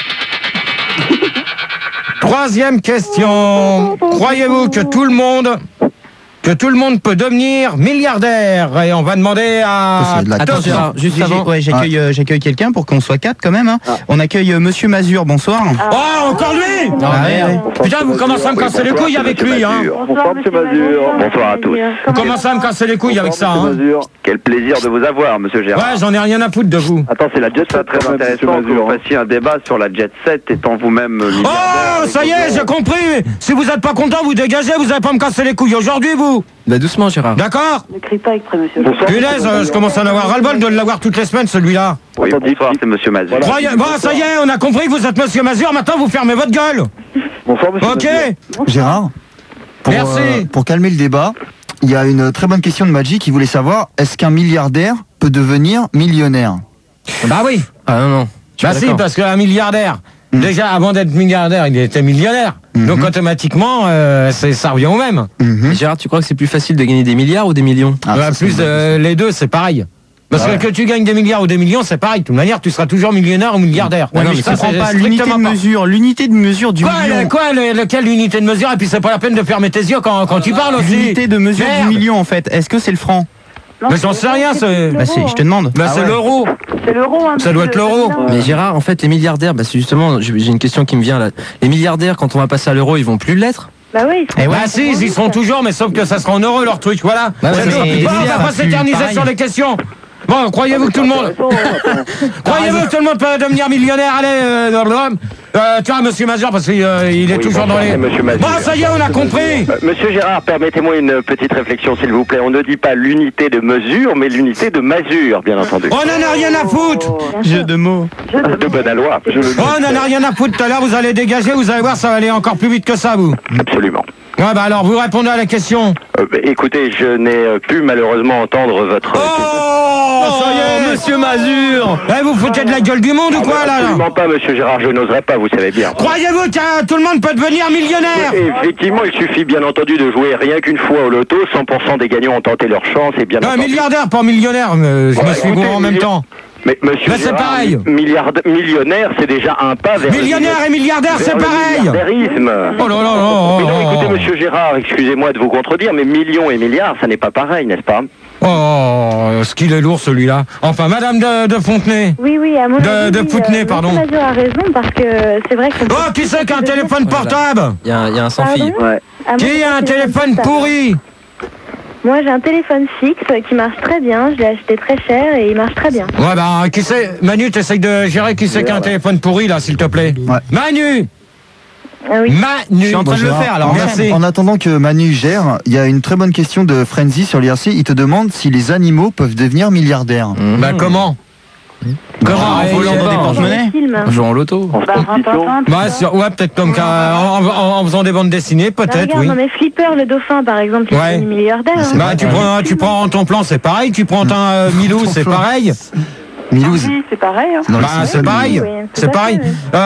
troisième question. Croyez-vous que tout le monde, que tout le monde peut devenir milliardaire? Et on va demander à... C'est de la Attends, casse, Gérard, juste J'ai- avant. ouais, j'accueille euh, j'accueille quelqu'un pour qu'on soit quatre quand même. hein. On accueille euh, Monsieur Mazur, bonsoir. Oh, encore lui Ah, ouais, ouais. Putain, vous commencez à me casser les couilles avec lui, hein. Bonsoir, monsieur Mazur. Bonsoir à tous. Vous commencez à me casser les couilles avec ça, hein. Quel plaisir de vous avoir, monsieur Gérard. Ouais, j'en ai rien à foutre de vous. Attends, c'est la jet set, très quand même, intéressant monsieur que vous Mazur, hein. fassiez un débat sur la jet set étant vous-même euh, milliardaire. Oh, ça y est, j'ai compris. Si vous êtes pas content, vous dégagez, vous allez pas me casser les couilles aujourd'hui, vous. Bah doucement, Gérard. D'accord? Ne crie pas exprès, monsieur. Bonsoir. Punaise, euh, je commence à en avoir ras-le-bol de l'avoir toutes les semaines, celui-là. Oui, bonsoir, c'est monsieur Mazur. Croyez... Bon, ça y est, on a compris que vous êtes monsieur Mazur, maintenant vous fermez votre gueule. Bonsoir, monsieur Ok? Mazur. Gérard, pour, Merci. euh, pour calmer le débat, il y a une très bonne question de Magic qui voulait savoir est-ce qu'un milliardaire peut devenir millionnaire? Bah oui. Ah non, non. Je suis Bah pas si, d'accord. parce qu'un milliardaire, déjà avant d'être milliardaire, il était millionnaire. Mhm. Donc automatiquement, euh, c'est- ça revient au même. Mhm. Mais Gérard, tu crois que c'est plus facile de gagner des milliards ou des millions? Ah, Ouais, ça, c'est plus une bonne euh, les deux, c'est pareil. Parce Ouais. que que tu gagnes des milliards ou des millions, c'est pareil. De toute manière, tu seras toujours millionnaire ou milliardaire. Ouais, non, mais je ça, comprends c'est pas l'unité de strictement pas. mesure. L'unité de mesure du Quoi, million. le- quoi le- lequel unité de mesure? Et puis c'est pas la peine de fermer tes yeux quand, quand tu parles aussi. L'unité de mesure Merde. du million en fait. Est-ce que c'est le franc? Mais j'en sais rien, c'est- Bah c'est, je te demande. Bah, c'est l'euro. C'est l'euro, hein. Ça doit être l'euro. Mais Gérard, en fait, les milliardaires, bah c'est justement, j'ai j'ai une question qui me vient là. Les milliardaires, quand on va passer à l'euro, ils vont plus l'être? Bah oui. Eh ouais. Bah si, ils y seront toujours, mais sauf que ça sera en euros leur truc, voilà. Bah ouais, C'est mais tout. les Bon, on milliards, va pas c'est s'éterniser pareil. sur les questions. Bon, croyez-vous que tout le monde, croyez-vous que tout le monde peut devenir millionnaire? Allez, euh, blablabla. euh, tu vois, monsieur Mazur, parce qu'il euh, il est Oui, toujours dans bonsoir, les. c'est monsieur Mazur. Bon, ça y est, on a compris. Euh, Monsieur Gérard, permettez-moi une petite réflexion, s'il vous plaît. On ne dit pas l'unité de mesure, mais l'unité de masure, bien entendu. On en a rien à foutre. Jeu de mots. De bonne loi, je le dis. Oh, on en a rien à foutre. Tout à l'heure, vous allez dégager, vous allez voir, ça va aller encore plus vite que ça, vous. Absolument. Ouais, bah alors, vous répondez à la question. Euh, bah, écoutez, je n'ai euh, pu malheureusement entendre votre... Oh, ça y est. Monsieur Mazur! Eh, vous foutez de la gueule du monde ou quoi, là? Absolument pas, monsieur Gérard, je n'oserais pas, vous savez bien. Croyez-vous que euh, tout le monde peut devenir millionnaire? Et effectivement, il suffit bien entendu de jouer rien qu'une fois au loto. cent pour cent des gagnants ont tenté leur chance et bien Un entendu... milliardaire, pas millionnaire, mais je me Ouais, suis écoutez, gouré en même milli- temps. Mais monsieur Mais c'est Gérard, pareil. milliard- millionnaire, c'est déjà un pas vers... le Millionnaire et milliardaire, vers c'est le pareil. milliardarisme. Oh là là là là Mais non, là. écoutez, monsieur Gérard, excusez-moi de vous contredire, mais millions et milliards, ça n'est pas pareil, n'est-ce pas? Oh, ce qu'il est lourd celui-là. Enfin, Madame de, de Fontenay. Oui, oui, à mon De- avis, de oui, Poutenay, euh, pardon. Monsieur Mazur a raison parce que c'est vrai que... Oh, qui c'est qui a un téléphone portable? Il y a un, il y a un sans fille. Pardon Ouais. À mon Qui avis, a un c'est téléphone portable. pourri? Moi, j'ai un téléphone fixe qui marche très bien. Je l'ai acheté très cher et il marche très bien. Ouais, bah, qui c'est? Manu, t'essayes de gérer qui c'est qui a un téléphone pourri, là, s'il te plaît? Ouais. Manu! Ah oui. Manu! Je suis en train de le Gérard, faire, alors en, merci. en attendant que Manu gère, il y a une très bonne question de Frenzy sur l'I R C. Il te demande si les animaux peuvent devenir milliardaires. Bah, comment? Comment? En Eh, volant dans des eh, porte-monnaies. Film. En jouant au loto. Bah, rintintin, Bah, sur- ouais, peut-être comme qu'à- en, en- en faisant des bandes dessinées, Bah, peut-être, regarde, oui. non mais Flipper, le dauphin, par exemple, il Ouais. est devenu milliardaire. hein. Bah, tu prends, tu prends ton plan, c'est pareil. Tu prends un euh, Milou, c'est pareil. Milouz. Oui, c'est pareil. Hein. Dans le Bah, six, c'est pareil, Oui, tout c'est à pareil. fait, oui. Euh,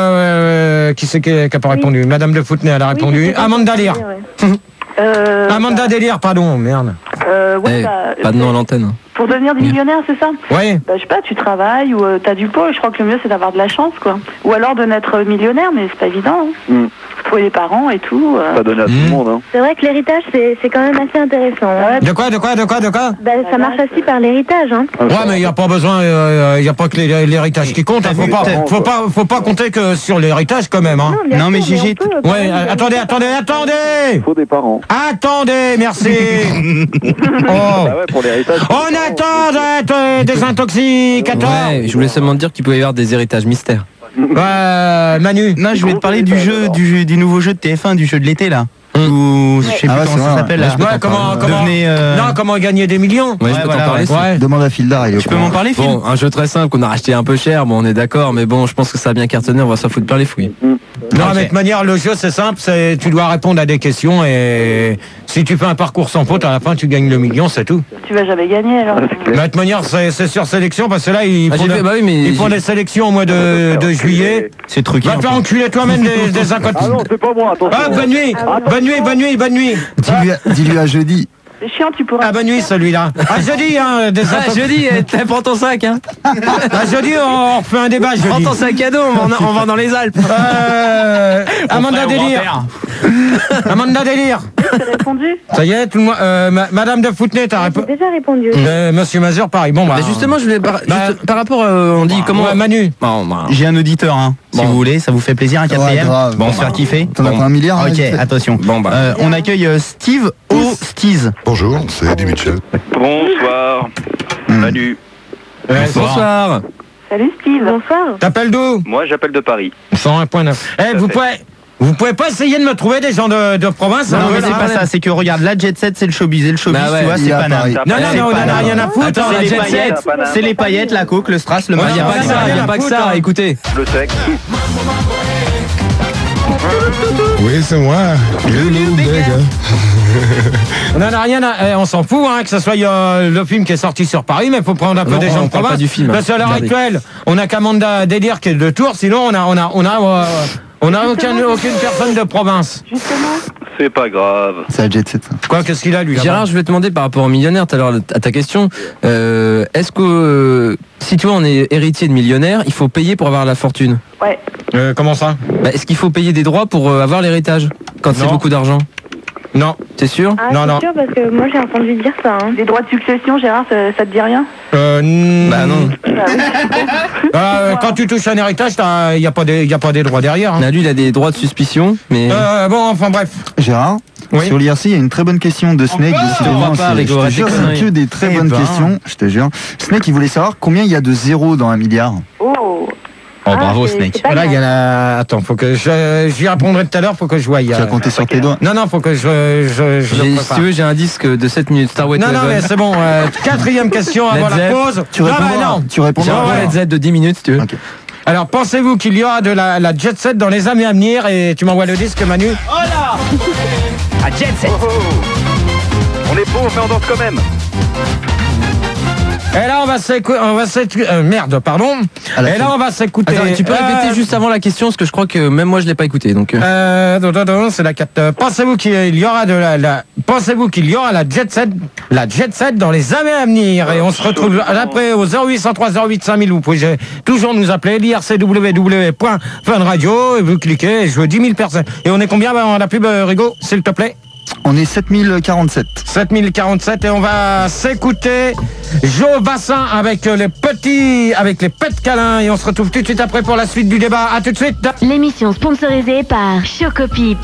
euh, qui c'est qui n'a pas répondu? Madame de Foutenay, elle a répondu. Oui, c'était Amanda ça, Lear. ouais. Euh, Amanda bah, Délire, pardon, merde. euh, ouais, Eh, bah, pas de nom à l'antenne. Pour devenir des millionnaires, c'est ça? Oui. Bah, je sais pas, tu travailles ou euh, t'as du pot, et je crois que le mieux c'est d'avoir de la chance, quoi. Ou alors de naître millionnaire, mais c'est pas évident. Hein. Mm. Trouver les parents et tout. euh. Pas donné à tout Mmh. le monde. Hein. C'est vrai que l'héritage, c'est c'est quand même assez intéressant. hein. De quoi, de quoi, de quoi, de quoi? Bah, ça marche aussi par l'héritage. Hein. Ouais, mais il n'y a pas besoin, il n'y a pas que l'hé- l'héritage qui compte. Hein. Faut pas, faut pas, faut pas compter que sur l'héritage quand même. Hein. bien Non, mais sûr, Gigi, on peut, quand Ouais, même, euh, attendez, attendez, attendez, Il faut des parents. attendez, merci. Oh. Ah ouais, pour l'héritage. On attend d'être euh, des intoxicateurs. Ouais, je voulais seulement te dire qu'il pouvait y avoir des héritages mystères. Euh, Manu. Non, je voulais te parler du jeu, du, jeu- du nouveau jeu de T F un, du jeu de l'été là. Hum. Ou je sais plus Ah ouais, comment c'est ça vrai, s'appelle ouais. là. Ouais, comment, comment, Devenez, euh, non, comment gagner des millions? Ouais, je peux voilà, t'en parler. ouais. si- Ouais. Demande à Fildar, il est au Tu peux courant. m'en parler, Phil? Bon, un jeu très simple qu'on a racheté un peu cher, bon on est d'accord, mais bon je pense que ça a bien cartonné, on va s'en foutre plein les fouilles. Non, Ok. mais de toute manière, le jeu c'est simple, c'est tu dois répondre à des questions et si tu fais un parcours sans faute, à la fin tu gagnes le million, c'est tout. Tu vas jamais gagner alors. Mais de toute manière, c'est c'est sur sélection parce que là ils Ah, font, j'ai des, fait- bah oui, mais ils font j'ai- des sélections au mois de, de juillet. C'est truqué. Va te faire encore. enculer toi-même des, des incotés. Ah non, c'est pas moi, attention. Ah, bonne nuit, bonne nuit, bonne nuit, bonne nuit. Dis-lui à- Dis-lui à jeudi. C'est chiant, tu pourras. Ah, bonne nuit celui-là. Ah, jeudi, hein, des Ah, intox- jeudi, eh, t'as- prends ton sac, hein. Ah, jeudi, on refait un débat Prends jeudi. ton sac à dos, on va, en- on va dans les Alpes. Euh, Amanda Au Délire. Amanda Délire. T'as répondu? Ça y est, tout le monde. euh, ma- Madame de Foutenay, t'as J'ai répondu. déjà répondu. Euh, Monsieur Mazur, pareil. Bon, bah. Bah, justement, je voulais par, Bah, juste par rapport, euh, on dit comment. Ouais, Manu. Bon, bah, J'ai un auditeur, hein. Si Bon. vous voulez, ça vous fait plaisir, un quatrième. grave. Bon, on se Bon, faire kiffer. T'en as Bon. pas un milliard hein, Ok, vite fait. attention. Bon, bah. Euh, on accueille euh, Steve O'Steez. Bonjour, c'est Eddie Mitchell. Bonsoir. Manu. Ouais, Bonsoir. Salut Steve. Bonsoir. T'appelles d'où? Moi, j'appelle de Paris. cent un point neuf. Eh, à vous fait. pouvez. Vous pouvez pas essayer de me trouver des gens de, de province Non, hein, mais là, c'est pas hein. ça, c'est que regarde, la jet set, c'est le showbiz. Et le showbiz, Bah ouais, tu vois, il c'est est à Paname. Paris. Non, non, C'est non, on en a Paname. rien à foutre. Attends, hein, la C'est les jet paillettes, set. Paname. c'est les paillettes, la coke, le strass, le Ouais, Il n'y a machin. pas que ça, il n'y a pas que ça, écoutez. Le sexe. Oui, c'est moi. Loulou, Bega. On en a rien à. eh, on s'en fout, hein, que ce soit euh, le film qui est sorti sur Paris, mais il faut prendre un peu Non, des gens on de parle province. pas du film, hein. Parce qu'à l'heure Regardez. actuelle, on a qu'Amanda Délire qui est de Tours, sinon on a, on a, on a, euh, on a aucun, aucune personne de province. Justement. C'est pas grave. C'est la jet set. ça. Quoi, qu'est-ce qu'il a lui là-bas? Gérard, je vais te demander par rapport aux millionnaires, tout à l'heure, à ta question, euh, est-ce que euh, si tu vois on est héritier de millionnaire, il faut payer pour avoir la fortune? Ouais. Euh, comment ça? Bah, est-ce qu'il faut payer des droits pour euh, avoir l'héritage quand c'est Non. beaucoup d'argent? Non. T'es sûr? Ah, Non, c'est non. sûr, parce que moi j'ai entendu dire ça. Hein. Les droits de succession, Gérard, ça, ça te dit rien? Euh, n- Bah non. Bah oui. Euh, quand tu touches un héritage, il n'y a, pas des- y a pas des droits derrière. hein. Là, lui, il a des droits de suspicion, mais Euh, bon, enfin bref. Gérard, Oui. sur l'I R C, il y a une très bonne question de Snake. décidément, crois pas c'est- avec je vos te jure, conneries. c'est que des très Eh bonnes ben. questions, je te jure. Snake, il voulait savoir combien il y a de zéros dans un milliard. Oh. Oh, Ah, bravo, c'est- Snake. c'est pas Là, il y grave. en a. Attends, faut que je. J'y répondrai tout à l'heure, faut que je voie. Tu as compté sur tes doigts. Non, non, faut que je. je, je le j'ai- si prépare. tu veux, j'ai un disque de sept minutes, Starway Non, non, mais c'est bon. euh, quatrième question avant Led la Zepp. pause. Tu non, répondras. mais non. Tu répondras. J'ai un ouais. Led Z de dix minutes, si tu veux. Ok. Alors, pensez-vous qu'il y aura de la, la jet set dans les années à venir? Et tu m'envoies le disque, Manu? À jet set. Oh, oh. On est pauvres, mais on danse quand même. Et là, on va s'écouter. On va s'écouter. euh, merde, pardon. À la Et là, fin. on va s'écouter. Attends, tu peux euh, répéter juste avant la question, parce que je crois que même moi, je l'ai pas écouté. Donc, euh, Euh, non, non, non, c'est la quatre. Euh, Pensez-vous qu'il y aura de la, la pensez-vous qu'il y aura la jet set, la jet set dans les années à venir? Et on se retrouve après au zéro huit cent trois zéro huit cinq mille. Vous pouvez toujours nous appeler l'I R C W W point fun radio et vous cliquez et je veux dix mille personnes. Et on est combien dans la pub, euh, Rigo, s'il te plaît? On est sept mille quarante-sept. sept mille quarante-sept et on va s'écouter Joe Bassin avec les petits, avec les pets câlins et on se retrouve tout de suite après pour la suite du débat. À tout de suite. L'émission sponsorisée par Chocopip.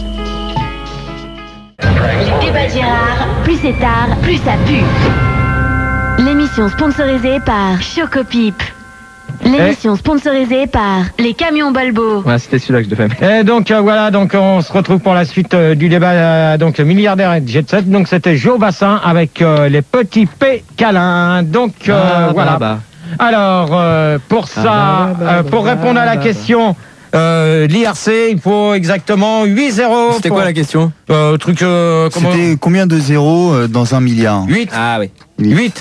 Les débats de Gérard, plus c'est tard, plus ça pue. L'émission sponsorisée par Chocopip. L'émission sponsorisée par les camions Balbo. ouais, c'était celui-là que je devais mettre. Et donc euh, voilà, donc on se retrouve pour la suite euh, du débat euh, donc milliardaire et jet set. Donc c'était Joe Bassin avec euh, les petits P câlins. Donc euh, Ah, voilà. bah, bah. Alors euh, pour ça, Ah, bah, bah, euh, bah, pour bah, répondre à la bah, question. Euh, L'I R C, il faut exactement huit zéros. C'était pour- quoi la question? euh, truc euh, comment C'était combien de zéros euh, dans un milliard? huit Ah oui. huit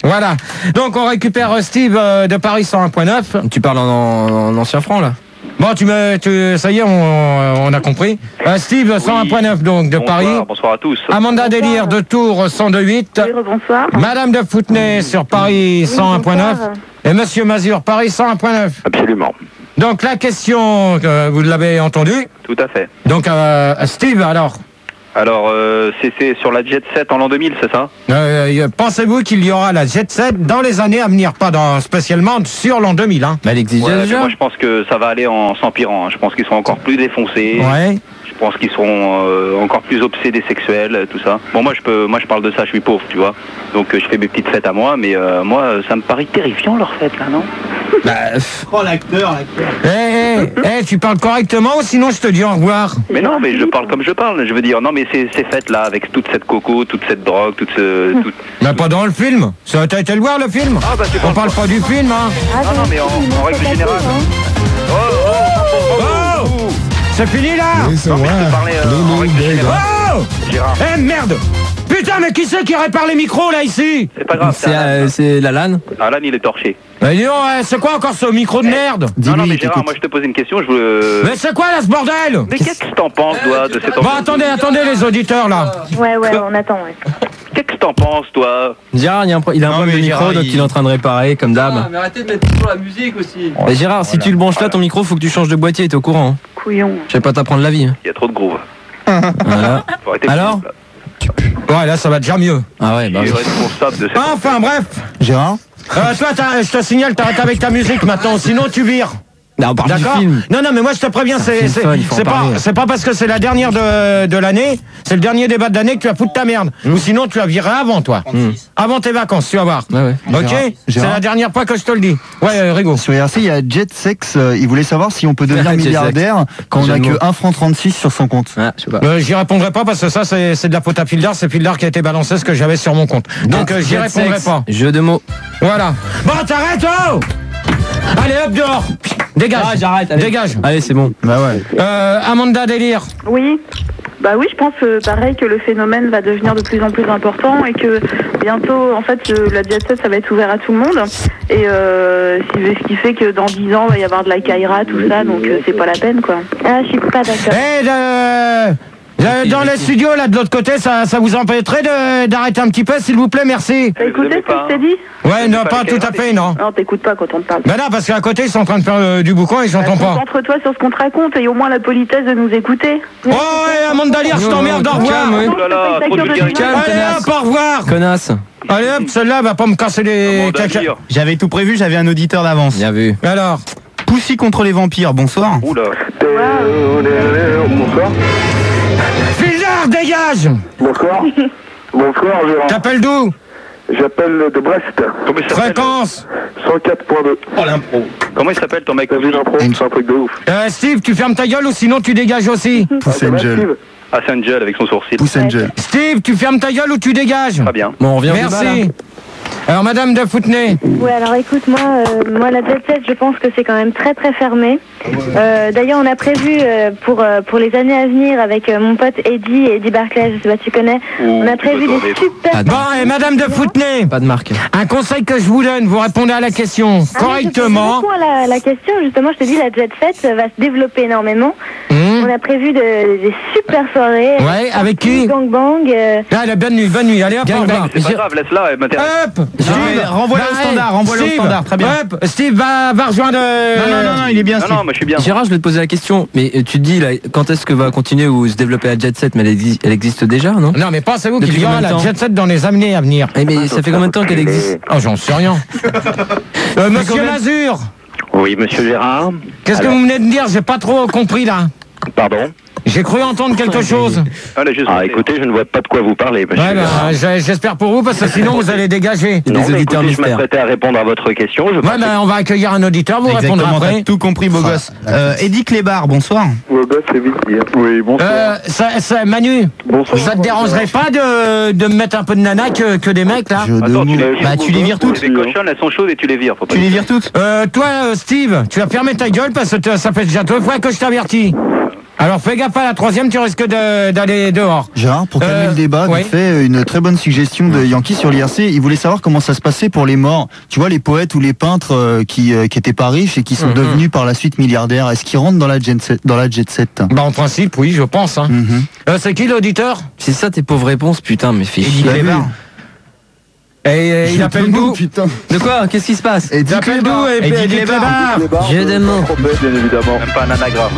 Voilà. Donc on récupère euh, Steve euh, de Paris cent un point neuf. Tu parles en, en, en ancien franc là. Bon, tu me, tu, ça y est, on, on a compris. Euh, Steve cent un point neuf donc de Bonsoir, Paris. bonsoir à tous. Amanda Délire de Tours cent deux virgule huit. Oui, bonsoir. Madame de Foutenay sur Paris cent un point neuf. Et Monsieur Mazur Paris cent un point neuf. Absolument. Donc la question, euh, vous l'avez entendu. Tout à fait. Donc euh, Steve, alors. Alors, euh, c'est c'est sur la Jet sept en l'an deux mille, c'est ça? Euh, pensez-vous qu'il y aura la Jet sept dans les années à venir, pas dans, spécialement sur l'an deux mille, hein? Mais elle existe Ouais, mais déjà. moi, je pense que ça va aller en s'empirant. hein. Je pense qu'ils sont encore plus défoncés. Ouais. Je pense qu'ils seront euh, encore plus obsédés sexuels, tout ça. Bon, moi, je peux, moi, je parle de ça. Je suis pauvre, tu vois. Donc, euh, je fais mes petites fêtes à moi, mais euh, moi, euh, ça me paraît terrifiant leur fête là, non? Bah, Oh, l'acteur, l'acteur. Eh, eh, eh, tu parles correctement ou sinon je te dis au revoir. Mais non, mais je parle comme je parle. Je veux dire, non, mais ces, ces fêtes là, avec toute cette coco, toute cette drogue, toute ce, tout... Mais pas dans le film. Ça, t'as été le voir le film? Ah, bah, tu On penses parle pas du film, hein. Ah, non, non, mais en, en règle générale. Oh, oh, oh, oh, Oh, c'est fini là. Oui, c'est Non, mais moi. je te parlais euh, en Loulou règle Bega. générale. Oh, Gérard, eh merde. Putain, mais qui c'est qui répare les micros là ici? c'est pas grave. C'est euh, c'est la LAN. Alan, il est torché. Mais dis donc, eh, c'est quoi encore ce micro de merde? Non, non, Dis-lui, mais il Gérard, t'écoute. moi je te pose une question, je veux... Mais c'est quoi là ce bordel? Mais qu'est-ce que t'en penses, toi, de cette... Bon, attendez, attendez les auditeurs là. Ouais, ouais, on attend, ouais. Qu'est-ce que t'en penses, toi? Gérard, il, y a un, pro- il a un Non, problème de mais micro, Gérard, donc il- il est en train de réparer comme d'hab. mais arrêtez de mettre toujours la musique aussi. Mais Gérard, si tu le branches là, ton micro, faut que tu changes de boîtier, t'es au courant. Hein. Couillon. Je vais pas t'apprendre la vie. hein. Il y a trop de groove. Voilà. Faut arrêter de- Alors Ouais, là ça va déjà mieux. Ah ouais, bah Il est oui. responsable de cette... Enfin bref. Gérard Euh, toi, t'as- je te signale, t'arrêtes avec ta musique maintenant, sinon tu vires. Non, on parle du D'accord? film. Non, non, mais moi je te préviens, c'est film c'est fun, il faut en c'est pas parler. c'est pas parce que c'est la dernière de, de l'année, c'est le dernier débat de l'année que tu vas foutre ta merde. Ou sinon tu vas virer avant toi, avant tes vacances, tu vas voir. Ouais, ouais. Ok, Gérard, c'est Gérard. la dernière fois que je te le dis. Ouais, euh, Rigo. Sur R C, il y a Jet Sex, euh, il voulait savoir si on peut devenir Jet Sex. milliardaire quand on Jeu a de que mots. un franc trente-six sur son compte. Ah, je sais pas. Euh, j'y répondrai pas parce que ça c'est c'est de la faute à Fildar, c'est Fildar qui a été balancé ce que j'avais sur mon compte. Donc euh, j'y Jet répondrai sex, pas. Jeu de mots. Voilà. Bon, t'arrêtes, oh. Allez, hop dehors. Dégage. Ah, j'arrête, allez. Dégage. Allez, c'est bon. Bah ouais. Euh, Amanda Délire. Oui. Bah oui, je pense euh, pareil que le phénomène va devenir de plus en plus important et que bientôt, en fait, euh, la Jet Set, ça va être ouvert à tout le monde. Et euh, ce qui fait que dans dix ans, il va y avoir de la Kaira, tout ça, donc euh, c'est pas la peine, quoi. Ah, je suis pas d'accord. Eh, de- de- dans les studios, là, de l'autre côté, ça, ça vous empêcherait de- d'arrêter un petit peu, s'il vous plaît, merci. T'as écouté ce que je t'ai dit? Ouais, non, pas tout à fait, non. Non, t'écoutes pas quand on te parle. Ben non, parce qu'à côté, ils sont en train de faire euh, du boucan, ils s'entendent pas. Concentre-toi sur ce qu'on te raconte et au moins la politesse de nous écouter. Oh, ouais, Amanda Délire, je t'emmerde, au revoir. Calme, oui. Oh là là, trop de vulgarité. Calme, Allez, connasse. hop, au revoir. Connasse. Allez, hop, celle-là va pas me casser les Amanda caca. Délire. J'avais tout prévu, j'avais un auditeur d'avance. Bien vu. Alors, Poussy contre les vampires, bonsoir. Oula. Bonsoir. Fildar, dégage. Bonsoir. Bonsoir, Gérard. T'appelles d'où? J'appelle de Brest. Comment il s'appelle? Fréquence. cent quatre point deux. Oh l'impro. Comment il s'appelle ton mec? T'as vu l'impro? C'est un truc de ouf. Euh, Steve, tu fermes ta gueule ou sinon tu dégages aussi? Pousse Angel. Ah, c'est Angel avec son sourcil. Pousse Angel. Steve, tu fermes ta gueule ou tu dégages? Pas bien. Bon, on revient au débat, Merci. là. Alors, Madame de Foutenay. Ouais, alors écoute, moi, euh, moi la Jet Set, je pense que c'est quand même très très fermé. Euh, D'ailleurs, on a prévu euh, pour euh, pour les années à venir avec euh, mon pote Eddie, Eddie Barclay, je sais pas si tu connais, on a prévu des super... Bon, et Madame de Foutenay. Pas de marque. Un conseil que je vous donne, vous répondez à la question Ah oui, correctement. je réponds à la, la question, justement, je te dis, la Jet Set va se développer énormément. Mmh. On a prévu de, des super soirées. Ouais, avec qui? Gang Bang. euh, Allez, bonne nuit, bonne nuit. Allez, hop, au revoir. C'est pas grave, laisse-la, elle m'intéresse. Hop, mais renvoie-le au Bah, standard, renvoie-le au Steve, standard, très bien. Hop, Steve va, va rejoindre... euh, Non, non, non, non, il est bien. Non, Steve. non, moi je suis bien. Gérard, je vais te poser la question, mais euh, tu te dis là, quand est-ce que va continuer ou se développer la Jet Set, mais elle, exi- elle existe déjà, non? Non, mais pensez-vous Depuis qu'il y aura combien de la temps Jet Set dans les années à venir? Eh, mais ça fait combien de temps qu'elle existe? Oh, j'en sais rien. Euh, Monsieur combien- Mazur, Oui, monsieur Gérard. qu'est-ce que Alors, vous venez de dire? J'ai pas trop compris, là. Pardon? J'ai cru entendre quelque chose. Allez, juste. Ah, écoutez, je ne vois pas de quoi vous parlez, monsieur Ouais, Gérard. bah, j'ai- j'espère pour vous, parce que sinon vous allez dégager. Il y a Non, des mais auditeurs écoutez, je mystères. m'apprêtais à répondre à votre question. Je Ouais, pensais- bah, on va accueillir un auditeur, vous répondrez Exactement, après. t'as tout compris, beau gosse. Euh, Eddie Clébar, bonsoir. Ouais, bah, c'est vite dire. Oui, bonsoir. Euh, ça, ça, Manu, Bonsoir. ça te dérangerait pas de, de me mettre un peu de nana que, que des mecs, là? Jeu de Attends, tu mots. les, Bah, tu les vires toutes. Les cochonnes, elles sont chaudes et tu les vires. Faut pas Tu les vires toutes? Euh, toi, euh, Steve, tu vas fermer ta gueule parce que t- ça fait déjà deux fois que je t'avertis. Alors fais gaffe à la troisième, tu risques de- d'aller dehors. Gérard, pour calmer Euh, le débat, oui. vite fait une très bonne suggestion de Yankee sur l'I R C. Il voulait savoir comment ça se passait pour les morts. Tu vois, les poètes ou les peintres euh, qui euh, qui étaient pas riches et qui sont Mhm. devenus par la suite milliardaires. Est-ce qu'ils rentrent dans la jet set, dans la jet set? Bah en principe, oui, je pense. Hein. Mhm. Euh, c'est qui l'auditeur? C'est ça tes pauvres réponses, putain, mais fais Eddie chier. Clébar. Et euh, il appelle d'où? Putain. De quoi? Qu'est-ce qui se passe? Eddie Il appelle d'où? Et Eddie Eddie Clébar. Clébar. J'ai des mots. Bien évidemment. Même pas un anagramme.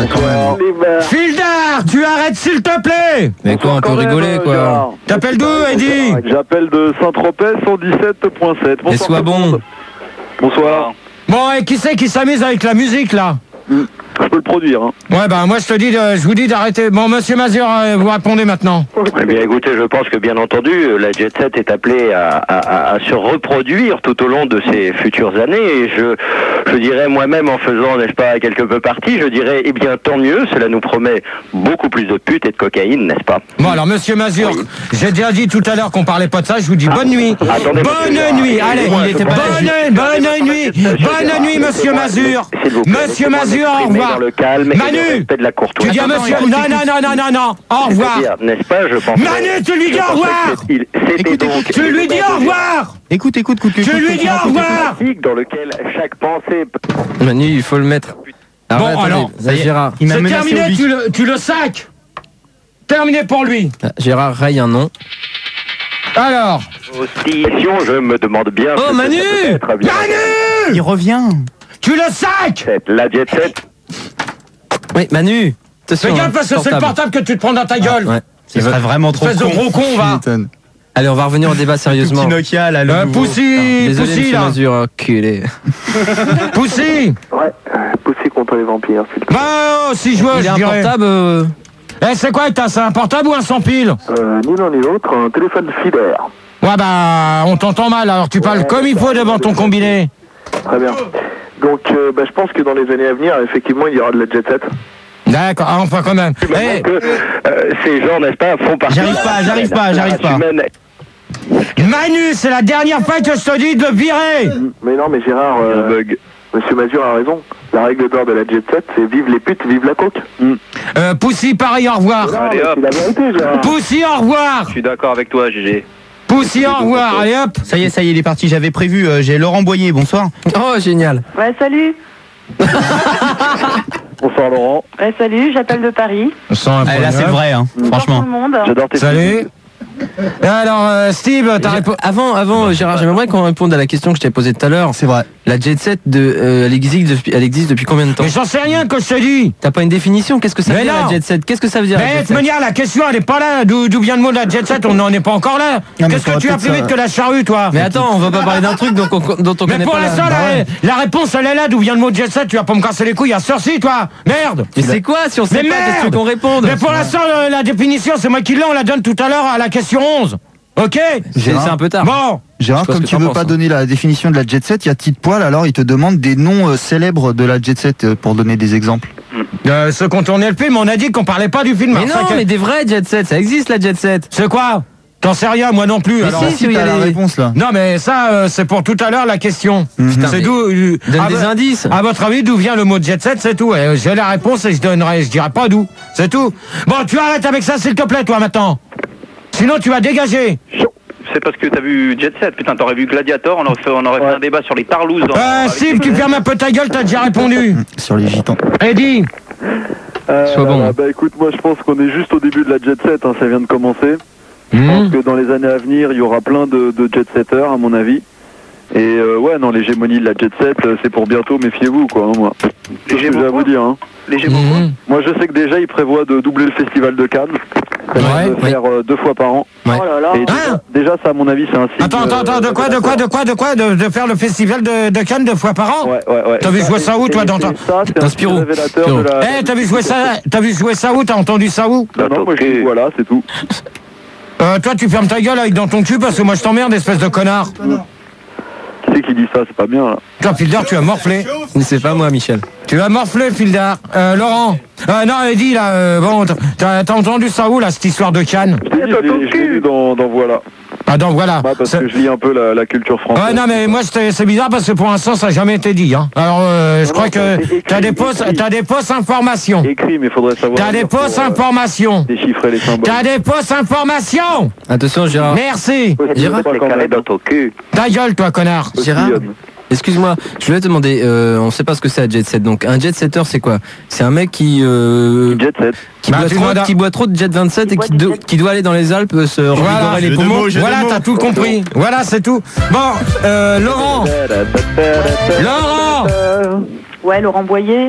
Fildar, tu arrêtes s'il te plaît. Mais quoi, on peut rigoler, quoi. T'appelles d'où, Eddie? J'appelle de Saint-Tropez cent dix-sept point sept. Et sois bon. Bonsoir. Bon, et qui c'est qui s'amuse avec la musique là? Je peux le produire. Hein. Ouais, bah moi je te dis, de- je vous dis d'arrêter. Bon, monsieur Mazur, euh, vous répondez maintenant. Eh bien, écoutez, je pense que bien entendu, la Jet Set est appelée à, à- à- à se reproduire tout au long de ces futures années. Et je, je dirais moi-même, en faisant, n'est-ce pas, quelque peu partie, je dirais, eh bien, tant mieux. Cela nous promet beaucoup plus de putes et de cocaïne, n'est-ce pas? Bon, alors monsieur Mazur, j'ai déjà dit tout à l'heure qu'on parlait pas de ça. Je vous dis bonne nuit. Attendez, Bonne monsieur, nuit. ah, Allez, moi, il je était pense bonne, que- bonne nuit. Bonne nuit, monsieur Mazur. S'il vous plaît, Monsieur laissez-moi Mazur, au m'exprimer revoir. dans le calme et Manu, le respect de la courtoisie. Tu dis à monsieur. écoute, Non, non, non, non, non, non. Au revoir. C'est-à-dire, n'est-ce pas, je pense. Manu, tu lui dis au revoir. C'était Écoute, donc. écoute, Tu lui dis au revoir. Écoute, écoute, écoute. Tu écoute, lui dis écoute, au écoute, revoir. Dans lequel chaque pensée. Manu, il faut le mettre. Bon, attendez, alors, ça, Gérard. Il m'a C'est menacé au terminé, bic. tu le, tu le sacs. Terminé pour lui. Ah, Gérard raye un nom. Alors, Aussi, je me demande bien. Oh, peut-être- Manu peut-être bien Manu, Il revient. tu le sacs. Cette- La Jet Set. Oui, Manu. Fais gaffe parce que c'est le portable que tu te prends dans ta gueule. Ouais. Ce serait vraiment trop Espèce de con. gros con, va. Allez, on va revenir au débat sérieusement. Petit Nokia, là, le Euh, nouveau. Poussi, Désolé, Poussi, monsieur là. Mazur, enculé. Poussi. Ouais. Pousser contre les vampires. Bah, oh, si je veux, Il est je un dirais. portable. euh, Eh, c'est quoi que t'as? C'est un portable ou un sans pile? Euh, ni l'un ni l'autre, un téléphone filaire. Ouais, bah, on t'entend mal, alors tu parles comme il faut devant ton combiné. Très bien. Donc, euh, bah, je pense que dans les années à venir, effectivement, il y aura de la jet set. D'accord, ah, enfin quand même. Eh, Que, euh, ces gens, n'est-ce pas, font partie. J'arrive pas, j'arrive pas, j'arrive pas. Humaine. Manu, c'est la dernière fois que je te dis de le virer. Mais non, mais Gérard, euh, bug. Monsieur Mazur a raison. La règle d'or de la jet set, c'est vive les putes, vive la coke. Euh, Poussi, pareil, au revoir. Non, Allez, mais hop. c'est la vérité, Gérard. Poussi, au revoir. Je suis d'accord avec toi, G G. Poussi, au revoir. Allez hop. Ça y est, ça y est, il est parti. J'avais prévu. euh, J'ai Laurent Boyer. Bonsoir. Oh, génial. Ouais, salut. Bonsoir Laurent. Ouais, salut, j'appelle de Paris. Ah, là, c'est vrai, hein. Bonsoir Franchement. tout le monde. J'adore tes Salut. Et alors, euh, Steve, t'as J'ai- répondu. Avant, avant, Gérard, j'aimerais qu'on réponde à la question que je t'ai posée tout à l'heure. C'est vrai. La Jet Set, de, euh, elle, existe depuis, elle existe depuis combien de temps? Mais j'en sais rien que je te dis. T'as pas une définition? Qu'est-ce que ça Mais veut dire non. la Jet Set? Qu'est-ce que ça veut dire la Mais Jet de Set? manière, la question, elle est pas là. D'où d'où vient le mot de la jet set? On n'en est pas encore là. mais Qu'est-ce que faudra tu as peut-être plus vite ça- que la charrue, toi? Mais attends, on va pas parler d'un truc dont on, dont on Mais connaît pour pas la... l'instant, Bah la, ouais. la réponse, elle est là. D'où vient le mot jet set? Tu vas pas me casser les couilles à sorci, toi. Merde. Mais c'est quoi si on sait Mais pas? Qu'est-ce que tu veux merde. qu'on réponde? Mais pour l'instant, euh, la définition, c'est moi qui l'ai. On la donne tout à l'heure à la question onze. Ok? C'est c'est un peu tard. Bon. Gérard, Je sais pas comme ce que tu t'en veux penses, pas hein. donner la définition de la jet set, il y a Tite Poil, alors il te demande des noms euh, célèbres de la jet set euh, pour donner des exemples. Euh, ceux qui ont tourné le film, on a dit qu'on parlait pas du film. Mais Alors, non, ça, mais que- des vrais Jet Set, ça existe la Jet Set. C'est quoi? T'en sais rien, moi non plus. Mais alors. si, Si il y t'as a la les- réponse là. Non, mais ça, euh, c'est pour tout à l'heure la question. Putain, C'est mais- d'où. euh, Donne à des vo- indices. À votre avis, d'où vient le mot jet set? C'est tout. Et j'ai la réponse et je donnerai, je dirai pas d'où. C'est tout. Bon, tu arrêtes avec ça, s'il te plaît, toi, maintenant. Sinon, tu vas dégager. C'est parce que t'as vu Jet Set, putain, t'aurais vu Gladiator, on aurait fait, on aurait fait un débat sur les tarlouses. dans- Euh, avec Steve, les- tu fermes un peu ta gueule, t'as déjà répondu. Sur les gitans. Eddie. Euh, Sois bon. Bah écoute, moi je pense qu'on est juste au début de la jet set, hein, ça vient de commencer. Je Mmh. pense que dans les années à venir, il y aura plein de, de jet setters, à mon avis. Et euh, ouais, non, l'hégémonie de la jet set, euh, c'est pour bientôt, méfiez-vous, quoi, hein, moi. C'est ce que j'ai à vous dire, hein. Les Gémeaux. Mmh. Moi, je sais que déjà, ils prévoient de doubler le festival de Cannes. Ça va Ouais, de oui. faire euh, deux fois par an. Ouais. Oh là là. Et déjà, Hein déjà, ça, à mon avis, c'est un signe. Attends, attends, attends, de quoi, de quoi, de quoi, de quoi? De, de faire le festival de, de Cannes deux fois par an? Ouais, ouais, ouais. T'as vu jouer ça où, toi, Et- dans ta- et ça, c'est Dans un Spirou. signe révélateur Spirou. de la... Eh, t'as vu jouer ça, t'as vu jouer ça où? T'as entendu ça où? Non, non, moi, je dis, voilà, c'est tout. Euh, toi, tu fermes ta gueule avec dans ton cul parce que moi je t'emmerde, espèce de connard. Qui c'est qui dit ça? C'est pas bien, là. Toi, Fildar, tu as morflé. Mais c'est pas moi, Michel. Tu as morflé, Fildar. Euh, Laurent. Euh, non, Eddie, là, euh, bon, t'as, t'as entendu ça où, là, cette histoire de Cannes? Je t'ai dit, je l'ai- je l'ai lu dans, dans Voilà. Ah donc voilà. Ouais, parce que je lis un peu la, la culture française. Ouais, non, mais moi, c'était- c'est bizarre parce que pour l'instant, ça n'a jamais été dit. Hein. Alors, euh, je Non, crois non, que c'est écrit, t'as des fausses, écrit. t'as des fausses informations. Écrit, mais il faudrait savoir. T'as des lire pour, fausses euh, informations. Déchiffrer les symboles. T'as des fausses informations. Attention, Gérard. Merci. Gérard, dans ton cul. Ta gueule, toi, connard. Gérard, excuse-moi, je voulais te demander, euh, on sait pas ce que c'est un jet set. Donc un jet setter, c'est quoi? C'est un mec qui euh, jet set. qui, Bah, boit tu trop, demandes à- qui boit trop de jet vingt-sept et qui, do- qui doit aller dans les Alpes euh, se revigorer Voilà, les Jeu de poumons. mots, jeu de Voilà, mots. T'as tout compris. Voilà, c'est tout. Bon, euh, Laurent. Laurent. Ouais, Laurent Boyer.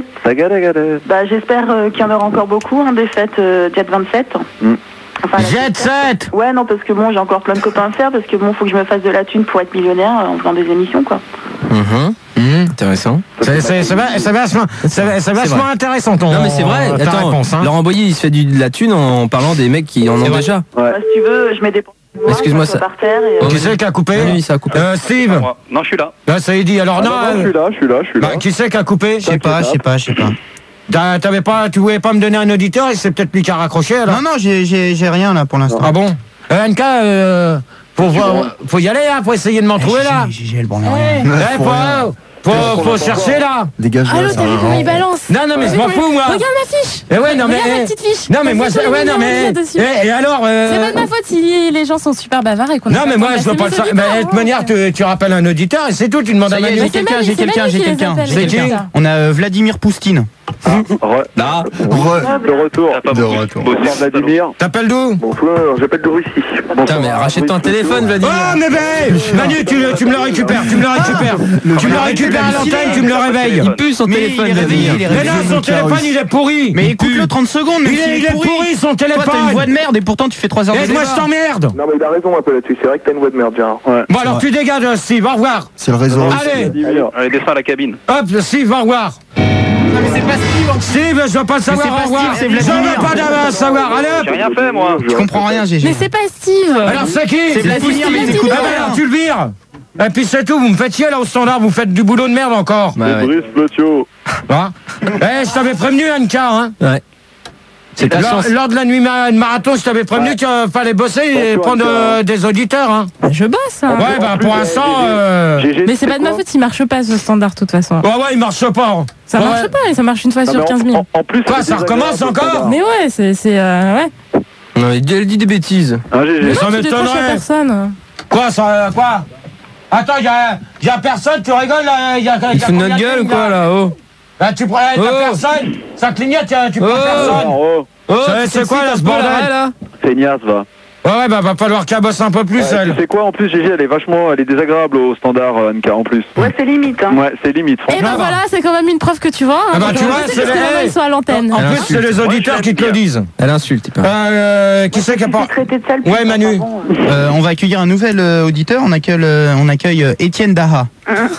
Bah, j'espère euh, qu'il y en aura encore beaucoup, hein, des fêtes euh, Jet vingt-sept. Mm. Enfin, la Jet sept. Ouais, non, parce que bon, j'ai encore plein de copains à faire, parce que bon, faut que je me fasse de la thune pour être millionnaire euh, en faisant des émissions, quoi. Mhm. Mhm, intéressant. C'est c'est- c'est va- c'est vachement, c'est c'est vachement vrai. intéressant ton. Non mais c'est vrai. ta Attends, réponse, hein. Laurent Boyer, il se fait du, de la thune en parlant des mecs qui en ont vrai. déjà. Bah, si tu veux, je mets des Excuse-moi, ça ça- par terre et, euh, Qui c'est qui a coupé? Oui, ça a coupé. Euh, Steve. Non, je suis là. Là, ça y est dit. Alors Ah, non. non, non, je euh, suis là, je suis là, je suis là. bah, qui c'est qui a coupé? Je sais pas, je sais pas, je sais pas. T'as- T'avais pas, tu voulais pas me donner un auditeur et c'est peut-être lui qui a raccroché alors. Non, non, j'ai- j'ai j'ai rien là pour l'instant. Ah bon? Euh, N K, euh, faut, voir- faut y aller là, faut essayer de m'en trouver là. J'ai j'ai le bon rien. Ouais, faut, faut, faut chercher là. Dégage. Allô, t'as vu comment il balance? Non, non, mais T'as je vu m'en comment il- fous moi. Regarde ma fiche. Eh ouais, non mais. Regarde eh, ma petite fiche. Non mais Ma moi, fiche, c'est- on ouais, est non mais. millionnaires dessus. eh, Et alors. euh, C'est pas de ma faute si les gens sont super bavards et qu'on a Non pas mais le moi temps de je veux pas le passer savoir. mes Mais de auditeurs, toute manière, tu, tu rappelles un auditeur et c'est tout, tu demandes Ça à y est, Manu. j'ai quelqu'un, Manu, j'ai c'est quelqu'un, Manu j'ai qui les quelqu'un. appelle, j'ai c'est quelqu'un. qui On a euh, Vladimir Poustine. Re- Là. De retour. De retour. Bonsoir Vladimir. T'appelles d'où? Bonsoir, j'appelle de Russie. Putain, mais rachète-toi un téléphone, Vladimir. Oh mais ben Manu, tu, le- tu me le récupères, tu me le récupères. Tu me le récupères à l'antenne, tu me le réveilles. Il pue son Mais téléphone, il est réveillé, Vladimir. il est Mais réveillé. non, son téléphone il est pourri. Mais écoute-le trente secondes, même Il s'il est, il est est pourri son téléphone. Toi, t'as une voix de merde et pourtant tu fais trois heures de Et moi débat. je t'emmerde. Non, mais il a raison un peu là-dessus. C'est vrai que t'as une voix de merde, Gérard. Ouais. Bon alors tu dégages Steve, au revoir. C'est le réseau. Allez, Allez, descends à la cabine. hop Steve, au revoir. Mais c'est pas Steve. Steve, je veux pas le savoir, c'est pas au revoir. Steve, c'est Je Vladimir. veux pas de- savoir, allez J'ai hop. rien fait, moi. Je comprends rien, G G. Mais c'est pas Steve. Alors c'est qui? C'est Vladimir, mais t'écoutes Ah bah rien. alors tu le vires. Et puis c'est tout, vous me faites chier là au standard, vous faites du boulot de merde encore. Bah, ouais. Brice Plotio. Hein Eh, je t'avais prévenu Anka, hein. Ouais. C'est ta Lors, chance. lors de la nuit ma- de marathon, je t'avais prévenu qu'il fallait bosser et Attention, prendre euh, Anka. des auditeurs, hein. Je bosse. hein. Ouais, bah pour l'instant, euh... G G, Mais c'est pas de ma faute s'il marche pas ce standard de toute façon. ouais, ouais, il marche pas. Ça Ouais, marche ouais. pas et ça marche une fois Non, sur mais en- quinze mille. En, en plus, Quoi, c'est ça recommence désagréable, encore standard. Mais ouais, c'est. c'est, euh, ouais. Non, il dit- elle dit des bêtises. Hein, G G. Mais ça non, tu décroches à m'étonnerait. personne. Quoi, ça, euh, quoi? Attends, y'a y a personne, tu rigoles là, y a, y a Il fout de notre gueule ou quoi là? Oh. Là, tu prends, t'as Oh. personne, ça clignote, y'a- tu prends Oh. personne. Oh, Oh, C'est- c'est quoi, là, ce bordel là? feignasse, va. Ouais, ouais, bah va falloir qu'elle bosse un peu plus, Ouais, elle. tu sais quoi, en plus, G G, elle est vachement, elle est désagréable au standard, euh, Anka, en plus. Ouais, c'est limite. Hein. Ouais, c'est limite, Et ben franchement. voilà, c'est quand même une preuve que tu vois. hein. Ah bah, Donc, tu euh, vois, je sais c'est parce que les- maintenant, ils sont à l'antenne. En plus, c'est les auditeurs qui te le disent. Elle insulte, il paraît. Euh, qui c'est qui a pas... Traité de sale. Ouais, Manu. Pardon, euh. Euh, on va accueillir un nouvel euh, auditeur. On accueille, euh, on accueille euh, Étienne Daha.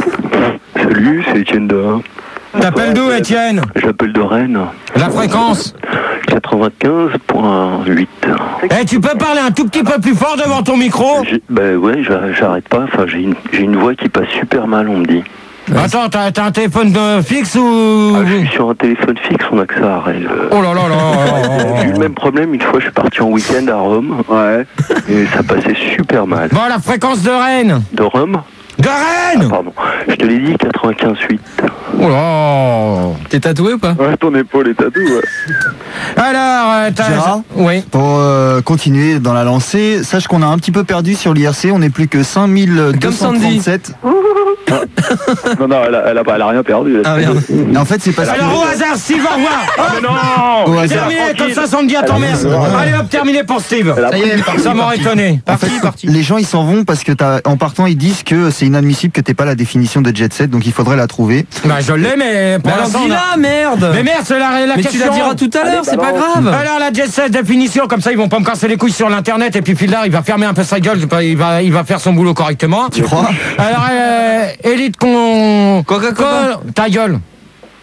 Salut, c'est Étienne Daha. T'appelles d'où, Étienne? J'appelle de Rennes. La fréquence? quatre-vingt-quinze point huit. Eh, tu peux parler un tout petit peu plus fort devant ton micro? J'ai- Ben ouais, j'a- j'arrête pas. Enfin, j'ai une, j'ai une voix qui passe super mal, on me dit. Attends, t'as t'as un téléphone de fixe ou... Ah, je suis sur un téléphone fixe, on a que ça à Rennes. Oh là là là. J'ai eu le même problème une fois, je suis parti en week-end à Rome. Ouais. Et ça passait super mal. Bon, la fréquence de Rennes. De Rome? De Rennes. Pardon. Je te l'ai dit, quatre-vingt-quinze point huit. Oh là. T'es tatoué ou pas? Ouais, ton épaule est tatouée, ouais. Alors, euh, t'as... Gérard, Oui. pour euh, continuer dans la lancée, sache qu'on a un petit peu perdu sur l'I R C, on n'est plus que cinq mille deux cent trente-sept. Non, non, elle a, elle a, pas- elle a rien perdu. elle. Ah merde. Et en fait, c'est parce que... Alors, au hasard, Steve, au revoir. Ah, mais non! Au hasard. Terminé, comme ça, ça me dit à ton mère. Allez hop, terminé pour Steve. Elle a Ça y est, parti, Ça m'aurait parti. étonné. En fait, Parti, parti. les gens ils s'en vont parce que t'as- en partant ils disent que c'est inadmissible que t'aies pas la définition de jet set, donc il faudrait la trouver. Bah, je l'ai, mais pour Mais alors l'instant, on a- dis-la, merde. Mais merde, c'est la, la Mais tu question. la diras tout à l'heure, c'est pas grave. Alors la jet set définition, comme ça ils vont pas me casser les couilles sur l'internet et puis Fildar il va fermer un peu sa gueule, il va, il va faire son boulot correctement. Tu crois? Alors euh, élite con... Coca-Cola. Ta gueule.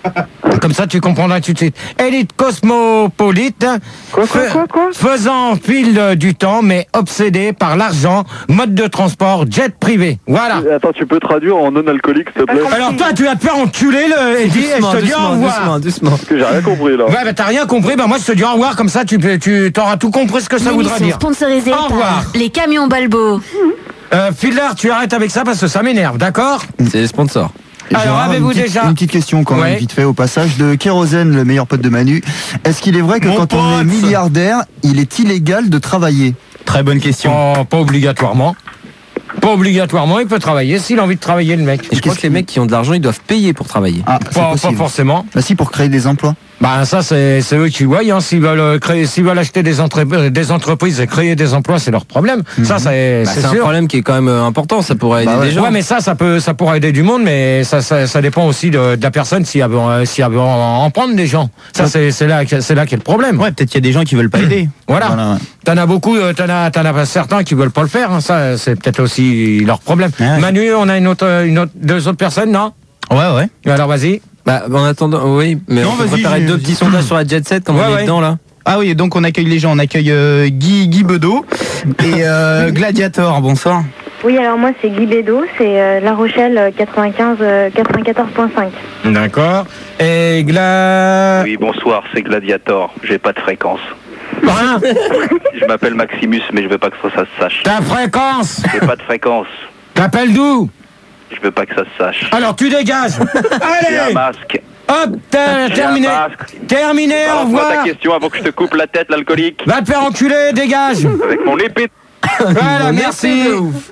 Comme ça, tu comprendras tout de suite. Élite cosmopolite, Quoi, quoi, quoi, quoi faisant fil euh, du temps, mais obsédé par l'argent, mode de transport, jet privé. Voilà. Attends, tu peux traduire en non-alcoolique, s'il te plaît? Alors toi, tu vas te faire enculer, le Eddie, et je te dis au revoir. doucement, doucement. Parce que j'ai rien compris, là. Ouais, bah t'as rien compris, bah moi je te dis au revoir, comme ça tu, peux- tu t'auras tout compris ce que ça voudra L'émission dire. sponsorisée Au revoir. par les camions Balbo. Euh, Fiddler, tu arrêtes avec ça parce que ça m'énerve, d'accord? C'est les sponsors. Alors, Gérard, avez-vous une petite, déjà- une petite question quand Ouais. même, vite fait au passage, de Kérosène, le meilleur pote de Manu. Est-ce qu'il est vrai que Mon quand on est pote. milliardaire, il est illégal de travailler? Très bonne question. Oh, pas obligatoirement. Pas obligatoirement, il peut travailler s'il a envie de travailler, le mec. Et je crois que les mecs qui ont de l'argent, ils doivent payer pour travailler. Ah, c'est Pas, pas possible. forcément. Bah si, pour créer des emplois. Bah ça c'est c'est eux qui voient, hein. S'ils veulent euh, créer, s'ils veulent acheter des, entre- des entreprises et créer des emplois, c'est leur problème. Ça c'est Bah, c'est c'est un sûr. problème qui est quand même euh, important, ça pourrait aider Bah ouais. des gens. Ouais, mais ça, ça peut, ça pourra aider du monde, mais ça, ça, ça dépend aussi de, de la personne s'il y a, euh, s'il y a besoin en prendre des gens. Ça, c'est, c'est là, que- c'est là qu'est le problème. Ouais, peut-être qu'il y a des gens qui veulent pas aider. Voilà. Voilà, ouais. T'en as beaucoup, euh, t'en as, t'en as certains qui veulent pas le faire. Hein. Ça, c'est peut-être aussi leur problème. Ouais. Manu, on a une autre, une autre, deux autres personnes, non? Ouais, ouais. Alors vas-y. Bah, en attendant, oui, mais Non, on peut vas-y, préparer je- deux petits sondages sur la Jet Set comme Ouais, on est ouais. dedans là. Ah oui, donc on accueille les gens. On accueille euh, Guy, Guy Bedeau et euh, Gladiator. Bonsoir. Oui, alors moi c'est Guy Bédot, c'est euh, La Rochelle euh, quatre-vingt-quinze, euh, quatre-vingt-quatorze point cinq. D'accord. Et Gla... Oui, bonsoir, c'est Gladiator. J'ai pas de fréquence. Hein? Je m'appelle Maximus, mais je veux pas que ça, ça se sache. Ta fréquence. J'ai pas de fréquence. T'appelles d'où? Je veux pas que ça se sache. Alors tu dégages. J'ai un Allez. masque. Hop, t'as J'ai terminé. un masque. Terminé, au Balance-moi ta revoir. question avant que je te coupe la tête, l'alcoolique. Va te faire enculer, dégage. Avec mon épée. Voilà, merci.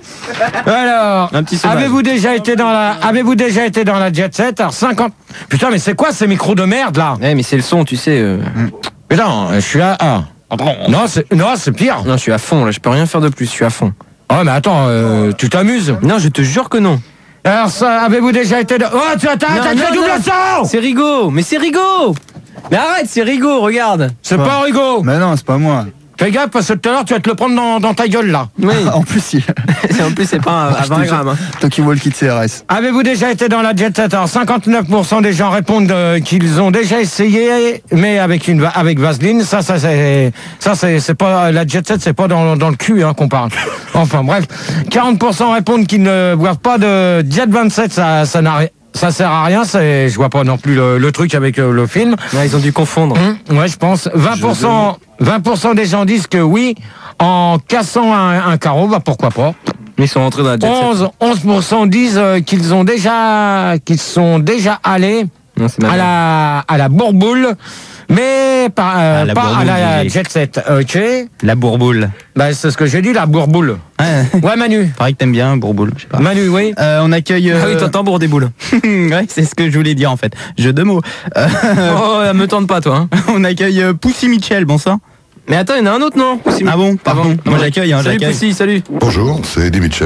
Alors, Un petit sauvage. avez-vous déjà été dans la, avez-vous déjà été dans la Jet Set? Alors cinquante. Putain, mais c'est quoi ces micros de merde là? Ouais, mais c'est le son, tu sais. euh. Putain, je suis à ah. Non, c'est, non, c'est pire. Non, je suis à fond là, je peux rien faire de plus, je suis à fond. Oh, mais attends, euh, tu t'amuses? Non, je te jure que non. Alors ça, avez-vous déjà été dans... Oh, tu as, t'as, Non, t'as non, fait double non. sang. C'est Rigaud, mais c'est Rigaud. Mais arrête, c'est Rigaud, regarde. C'est pas rigolo. Mais non, c'est pas moi. Fais gaffe parce que tout à l'heure tu vas te le prendre dans, dans ta gueule là. Oui. En plus, il... En plus, c'est pas à Je te vingt jure. grammes. Hein. Tokyo Walkie de C R S. Avez-vous déjà été dans la Jet Set? Alors cinquante-neuf pour cent des gens répondent euh, qu'ils ont déjà essayé, mais avec une va- avec Vaseline. Ça, ça c'est ça c'est c'est pas la Jet Set, c'est pas dans, dans le cul hein, qu'on parle. Enfin bref, quarante pour cent répondent qu'ils ne boivent pas de Jet vingt-sept. Ça ça n'a ri- ça sert à rien. C'est je vois pas non plus le, le truc avec euh, le film. Ouais, ils ont dû confondre. Hum, ouais, je pense. vingt pour cent vingt pour cent des gens disent que oui, en cassant un, un carreau, bah pourquoi pas. Ils sont rentrés dans la Jet Set. onze, onze pour cent disent euh, qu'ils ont déjà, qu'ils sont déjà allés Non, c'est ma à mère. la, à la Bourboule, mais pas, euh, Ah, la pas à Bourboule, la Gégé. Jet Set. Ok. La Bourboule. Bah, c'est ce que j'ai dit, la Bourboule. Ouais, Ouais, Manu. pareil que t'aimes bien Bourboule, je sais pas. Manu, oui. Euh, on accueille. Ah oui, euh, t'entends bourre des boules. ouais, c'est ce que je voulais dire en fait. Jeu de mots. Euh, Oh, me tente pas, toi. Hein. on accueille euh, Poussy Mitchell. Bonsoir. Mais attends, il y en a un autre, non Poussy- Ah bon, pardon. Avant. Moi j'accueille, hein, Salut j'accueille. Poussy, salut. Bonjour, c'est Eddie Mitchell.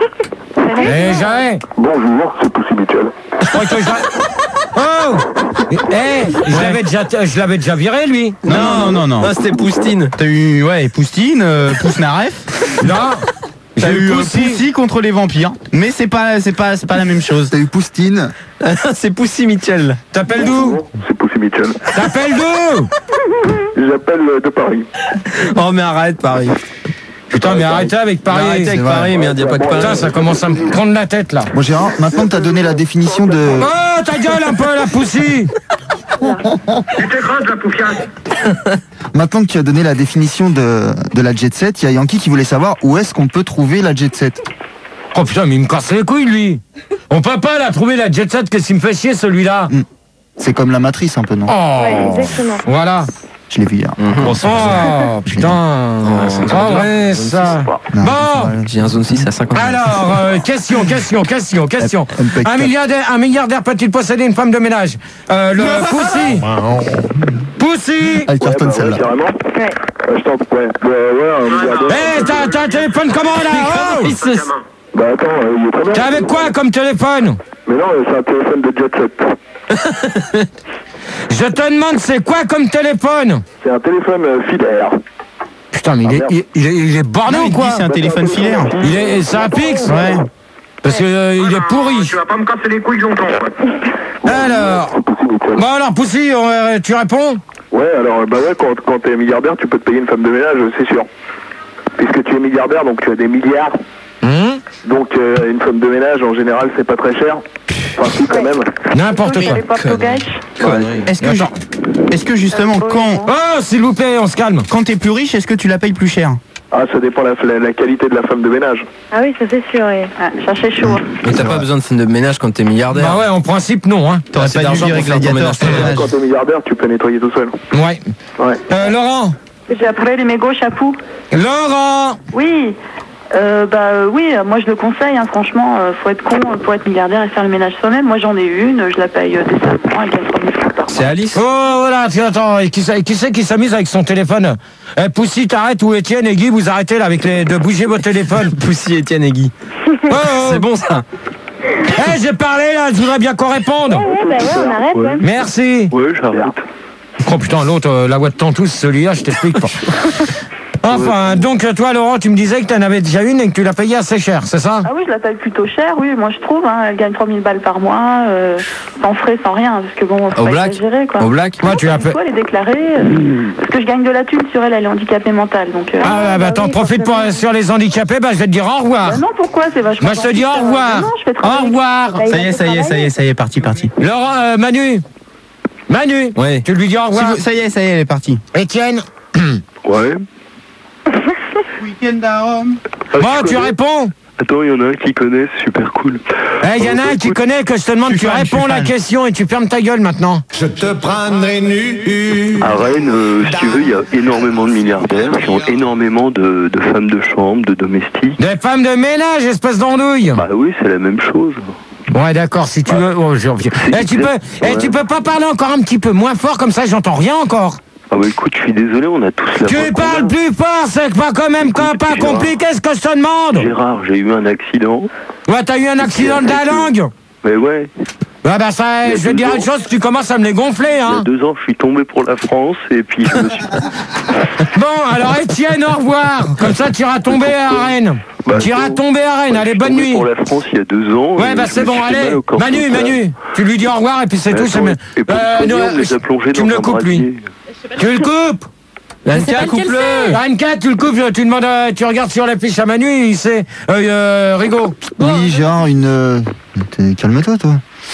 Eh, j'arrête. Bonjour, c'est Poussy Mitchell. Je crois que j'a- Oh! Eh, je l'avais déjà, je l'avais déjà viré, lui. Non, non, non, non. Non, c'était Poustine. T'as eu, ouais, Poustine, euh, Pousnaref. Non. T'as J'ai eu euh, Poussy. Poussy contre les vampires. Mais c'est pas, c'est pas, c'est pas la même chose. T'as eu Poustine. C'est Poussy Mitchell. T'appelles d'où? C'est Poussy Mitchell. T'appelles d'où? J'appelle euh, de Paris. Oh, mais arrête, Paris. Putain, mais arrêtez avec Paris. Arrêtez avec c'est vrai. Paris, merde, y a pas de Putain, Paris. ça commence à me prendre la tête, là. Bon Gérard, maintenant que t'as donné la définition de... Oh, ta gueule un peu, la Poussy. Maintenant que tu as donné la définition de, de la Jet Set, il y a Yankee qui voulait savoir où est-ce qu'on peut trouver la Jet Set. Oh putain, mais il me casse les couilles, lui. On peut pas la trouver, la Jet Set, qu'est-ce qu'il me fait chier, celui-là. C'est comme la matrice un peu, non? Oh. Ouais, exactement. Voilà. Je l'ai vu hier. Oh, putain. c'est Oh, ouais, ça. Non, Bon. c'est vrai. J'ai un zone six à cinquante. Alors, euh, question, question, question, question. M P quatre. Un milliardaire, un milliardaire peut-il posséder une femme de ménage? Euh, le Poussy. Poussy. Elle cartonne Ouais, bah, celle-là. ouais, carrément. Ouais. Euh, je t'en ouais. Bah, ouais, un milliardaire. Eh, t'as t'as un téléphone comment, là? Oh. Bah attends, euh, il est très bien. T'es avec quoi comme téléphone? Mais non, euh, c'est un téléphone de Jet Set. Je te demande, c'est quoi comme téléphone? C'est un téléphone euh, filaire. Putain, mais il est, il, il est, il est borné Non, ou il quoi? dit c'est un téléphone filaire. Il est, c'est un fixe? Ouais. Parce que euh, il est pourri. Tu vas pas me casser les couilles longtemps. Alors, bon alors Poussy, on- tu réponds? Ouais, alors, bah ouais, quand, quand t'es milliardaire, tu peux te payer une femme de ménage, c'est sûr. Puisque tu es milliardaire, donc tu as des milliards. Mmh. Donc, euh, une femme de ménage, en général, c'est pas très cher. Enfin, si, quand même. N'importe quoi. Est-ce que, ju- est-ce que justement, quand. Oh, s'il vous plaît, on se calme. Quand t'es plus riche, est-ce que tu la payes plus cher? Ah, ça dépend la, la, la qualité de la femme de ménage. Ah oui, ça c'est sûr, oui. Ah, cherchez chaud. Mais t'as pas besoin de femme de ménage quand t'es milliardaire. Bah ouais, en principe, non. Hein. T'aurais pas dû virer Gladiator. Quand t'es milliardaire, tu peux nettoyer tout seul. Ouais. Ouais. Euh, Laurent. J'ai appelé les mégots chapou. Laurent. Oui. Euh, bah euh, oui, moi je le conseille, hein, franchement, euh, faut être con euh, pour être milliardaire et faire le ménage soi-même. Moi j'en ai une, je la paye euh, décemment, elle gagne trois mille francs par mois. C'est Alice. Oh voilà, tiens, attends, et qui, c'est- qui c'est qui s'amuse avec son téléphone? Eh, Poussy, t'arrêtes, ou Étienne et Guy, vous arrêtez là avec les de bouger votre téléphone. Poussy, Étienne et Guy. Oh, oh. C'est bon ça. Eh, j'ai parlé là, je voudrais bien qu'on réponde. Ouais, ouais, bah ouais, on arrête, ouais. Merci. Ouais, j'arrête. Oh putain, l'autre, euh, la voix de Tantous, celui-là, je t'explique pas. Enfin, donc toi, Laurent, tu me disais que t'en avais déjà une et que tu l'as payée assez cher, c'est ça? Ah oui, je la paye plutôt cher, oui, moi je trouve, hein, elle gagne trois mille balles par mois, euh, sans frais, sans rien, parce que bon, faut Au pas black exagérer, quoi. Au black Moi, tu l'as fait. Elle est déclarée, euh, parce que je gagne de la thune sur elle, elle est handicapée mentale, donc... euh, Ah, bah, t'en profites pour, sur les handicapés, bah, je vais te dire au revoir. bah non, pourquoi? C'est vachement... Moi, je te dis au gentil, revoir. euh, non, je fais Au travailler. revoir. Bah, il Ça a y est, fait ça y est, ça y travailler. est, ça y est, parti, parti. Laurent, euh, Manu. Manu. Ouais. Tu lui dis au Si revoir. vous- Ça y est, ça y est, elle est partie. Étienne. Ouais. Week-end à Rome. Bon, tu réponds. Attends, il y en a un qui connaît, c'est super cool. Eh, il y en a un qui connaît que je te demande, Je suis tu fan, je suis réponds la fan. question et tu fermes ta gueule maintenant. Je te prendrai nu. À Rennes, euh, si tu veux, il y a énormément de milliardaires qui ont énormément de, de femmes de chambre, de domestiques. Des femmes de ménage, espèce d'andouille. Bah oui, c'est la même chose. Ouais, d'accord, si tu veux. Oh, je reviens. Eh, tu peux, eh, tu peux pas parler encore un petit peu moins fort, comme ça j'entends rien encore. Ah bah écoute, je suis désolé, on a tous la voix Tu qu'on parles a. plus fort, c'est pas quand même quand pas Gérard. compliqué ce que je te demande. Gérard, j'ai eu un accident. Ouais, t'as eu un accident de la langue. Mais ouais, Ouais, bah ça, Il y a je vais te deux dire ans. une chose, tu commences à me les gonfler, il y a hein. deux ans, je suis tombé pour la France et puis je me suis... Bon, alors Étienne, au revoir. Comme ça, tu iras tomber à Rennes. Bah, tu iras non. tomber à Rennes, Je allez, suis bonne tombé nuit. pour la France il y a deux ans. Ouais, et bah je c'est me bon, suis fait allez. mal au corps Manu, social. Manu, tu lui dis au revoir et puis c'est Mais tout. attends, c'est me- et pour Euh, le non, soigner, on les a plongés tu dans me le un coupes, lui. brasier. Tu le coupes. Lanka, coupe-le. Ranka, tu le coupes, tu demandes, euh, tu regardes sur la fiche à Manu, il sait. Euh, euh, Rigaud. Oui, Gérard, une. euh, t'es- Calme-toi, toi.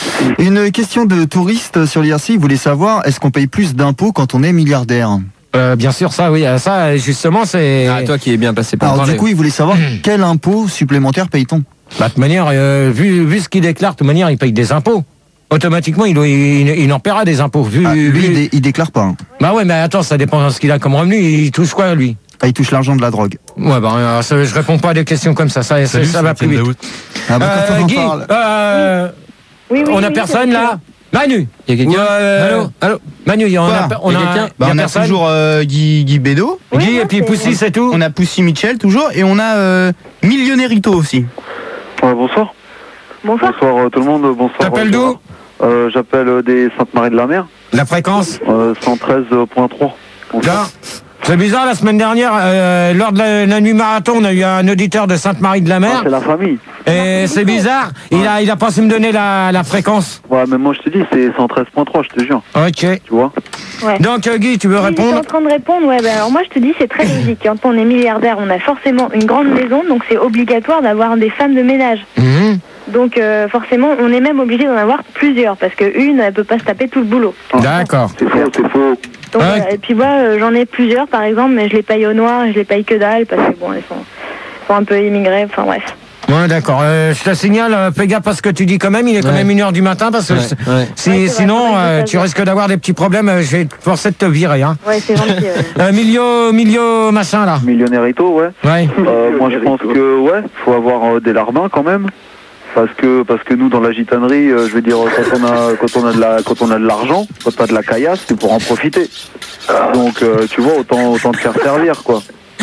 Une question de touriste sur l'I R C. Il voulait savoir est-ce qu'on paye plus d'impôts quand on est milliardaire? Euh, bien sûr, ça, oui, euh, ça, justement, c'est. Ah, toi qui es bien placé pour en Alors, du parler. coup, il voulait savoir quel impôt supplémentaire paye-t-on? Bah, de toute manière, euh, vu, vu ce qu'il déclare, de toute manière, il paye des impôts. Automatiquement, il, doit- il, il en paiera des impôts. Vu, Ah, lui, vu- il, dé- il déclare pas. hein. Bah ouais, mais attends, ça dépend de ce qu'il a comme revenu. Il touche quoi, lui? Ah, il touche l'argent de la drogue. Ouais, bah, euh, ça, je réponds pas à des questions comme ça. Ça, ça, Salut, ça c'est va plus Étienne vite. Daoud. Ah, bah, Euh, quand on en Guy, parle. euh, Oui, oui, on a oui, personne c'est là? Manu. Il y a quelqu'un Euh, Allô Allô Manu, il y en a, Quoi on Il y a a, quelqu'un il Bah, y a on a personne. toujours euh, Guy, Guy Bédo, Oui, Guy moi, et puis c'est- Poussy, c'est tout. on a Poussy Mitchell toujours, et on a euh, Millionnairito aussi. Ouais, bonsoir. Bonsoir. Bonsoir euh, tout le monde, bonsoir. T'appelles euh, d'où? Gérard. euh, J'appelle euh, des Sainte-Marie-de-la-Mer, La fréquence. euh, cent treize point trois. Là. C'est bizarre, la semaine dernière, euh, lors de la, la nuit marathon, on a eu un auditeur de Sainte-Marie-de-la-Mer. Ah, c'est la famille. Et c'est bizarre, il a, il a pensé me donner la, la fréquence. Ouais, mais moi je te dis, c'est cent treize point trois, je te jure. Ok. Tu vois? Ouais. Donc, euh, Guy, tu veux Oui, j'étais répondre? en train de répondre, ouais, bah, alors moi je te dis c'est très logique. Quand on est milliardaire, on a forcément une grande maison, donc c'est obligatoire d'avoir des femmes de ménage. Mhm. Donc euh, forcément, on est même obligé d'en avoir plusieurs, parce qu'une, elle peut pas se taper tout le boulot. D'accord. C'est faux, c'est faux. Donc, Ouais. voilà. Et puis moi, euh, j'en ai plusieurs par exemple, mais je les paye au noir, et je les paye que dalle, parce que bon, elles sont, sont un peu immigrées, enfin bref. Ouais, d'accord. Euh, je te signale, euh, fais gaffe à ce que tu dis quand même, il est quand Ouais. même une heure du matin, parce que Ouais, c'est- ouais. si- Ouais, c'est vrai, sinon, faudrait que je euh, fasse tu gaffe. risques d'avoir des petits problèmes, euh, je vais te forcer de te virer, hein. Ouais, c'est gentil. ouais. Euh, Milio, Milio, machin, là. Millionnairito, ouais. Ouais. Euh, moi je pense que ouais, faut avoir euh, des larbins quand même. Parce que parce que nous dans la gitanerie, euh, je veux dire quand on a quand on a de la quand on a de l'argent, quand t'as de la caillasse, c'est pour en profiter. Donc euh, tu vois autant autant te faire servir quoi.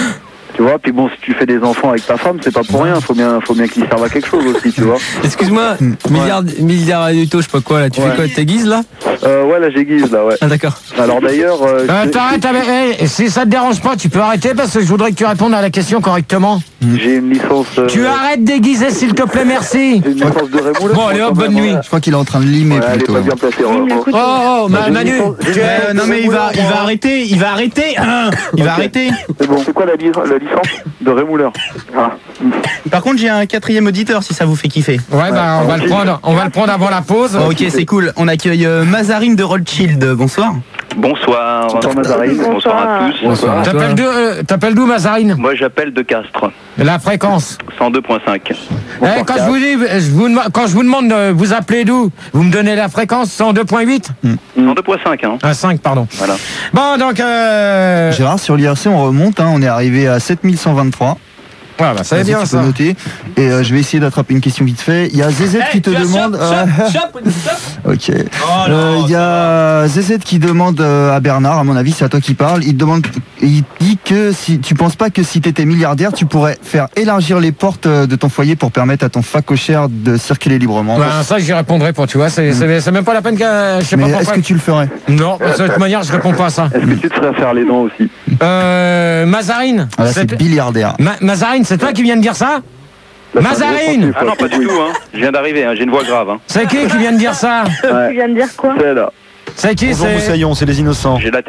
Tu vois, puis bon si tu fais des enfants avec ta femme, c'est pas pour rien, faut bien faut bien qu'ils servent à quelque chose aussi, tu vois. Excuse-moi, milliard, milliard Duto, je sais pas quoi là, tu Ouais. fais quoi, t'aiguises là? Euh, ouais là j'aiguise là ouais. Ah d'accord. Alors d'ailleurs euh, Euh, je- t'arrêtes avec... eh, si ça te dérange pas, tu peux arrêter parce que je voudrais que tu répondes à la question correctement. J'ai une licence. Euh... Tu arrêtes déguiser, s'il te plaît, merci. J'ai une licence de Rémoulin. Bon, allez hop, bonne nuit. Je crois qu'il est en train de limer ouais, plutôt. Elle est pas bien placée. Oh, oh, Ma, Manu. Tu es... Non, mais il va, il va arrêter, il va arrêter. Il va okay. arrêter. C'est bon, c'est quoi la, li la licence de Rémoulin? Ah. Par contre, j'ai un quatrième auditeur si ça vous fait kiffer. Ouais, bah, on va le prendre, on va le prendre avant la pause. Oh, ok, c'est cool. On accueille euh, Mazarine de Rothschild. Bonsoir. Bonsoir. Bonsoir Mazarine. Bonsoir à tous. Bonsoir. T'appelles d'où, euh, t'appelles d'où, Mazarine? Moi, j'appelle de Castres. La fréquence cent deux point cinq. Eh, quand, je vous dis, je vous, quand je vous demande de vous appeler d'où, vous me donnez la fréquence cent deux point huit mm. cent deux point cinq, hein. Ah, cinq, pardon. Voilà. Bon, donc... Euh... Gérard, sur l'I R C, on remonte, hein, on est arrivé à sept mille cent vingt-trois. Ouais, bah, ça va bien, ça. Noter. Et euh, je vais essayer d'attraper une question vite fait. Il y a Z Z hey, qui te demande... Ok. Il oh euh, y a Z Z qui demande euh, à Bernard, à mon avis, c'est à toi qui parle. Il te demande, il dit que si tu penses pas que si tu étais milliardaire, tu pourrais faire élargir les portes de ton foyer pour permettre à ton facochère de circuler librement. Bah, ça, j'y répondrai pas, tu vois. C'est mmh. même pas la peine que je sais Mais pas. Est-ce que tu le ferais? Non, de toute manière, je réponds pas à ça. Est-ce que tu te ferais faire les dents aussi? Euh, Mazarine. Ah, c'est milliardaire. Ma Mazarine, c'est toi qui viens de dire ça? Mazarine! Ah non, pas du tout, hein. Je viens d'arriver, hein. J'ai une voix grave. Hein. C'est qui qui vient de dire ça? Ouais. Tu viens de dire quoi? C'est là. C'est qui? C'est les innocents. J'ai la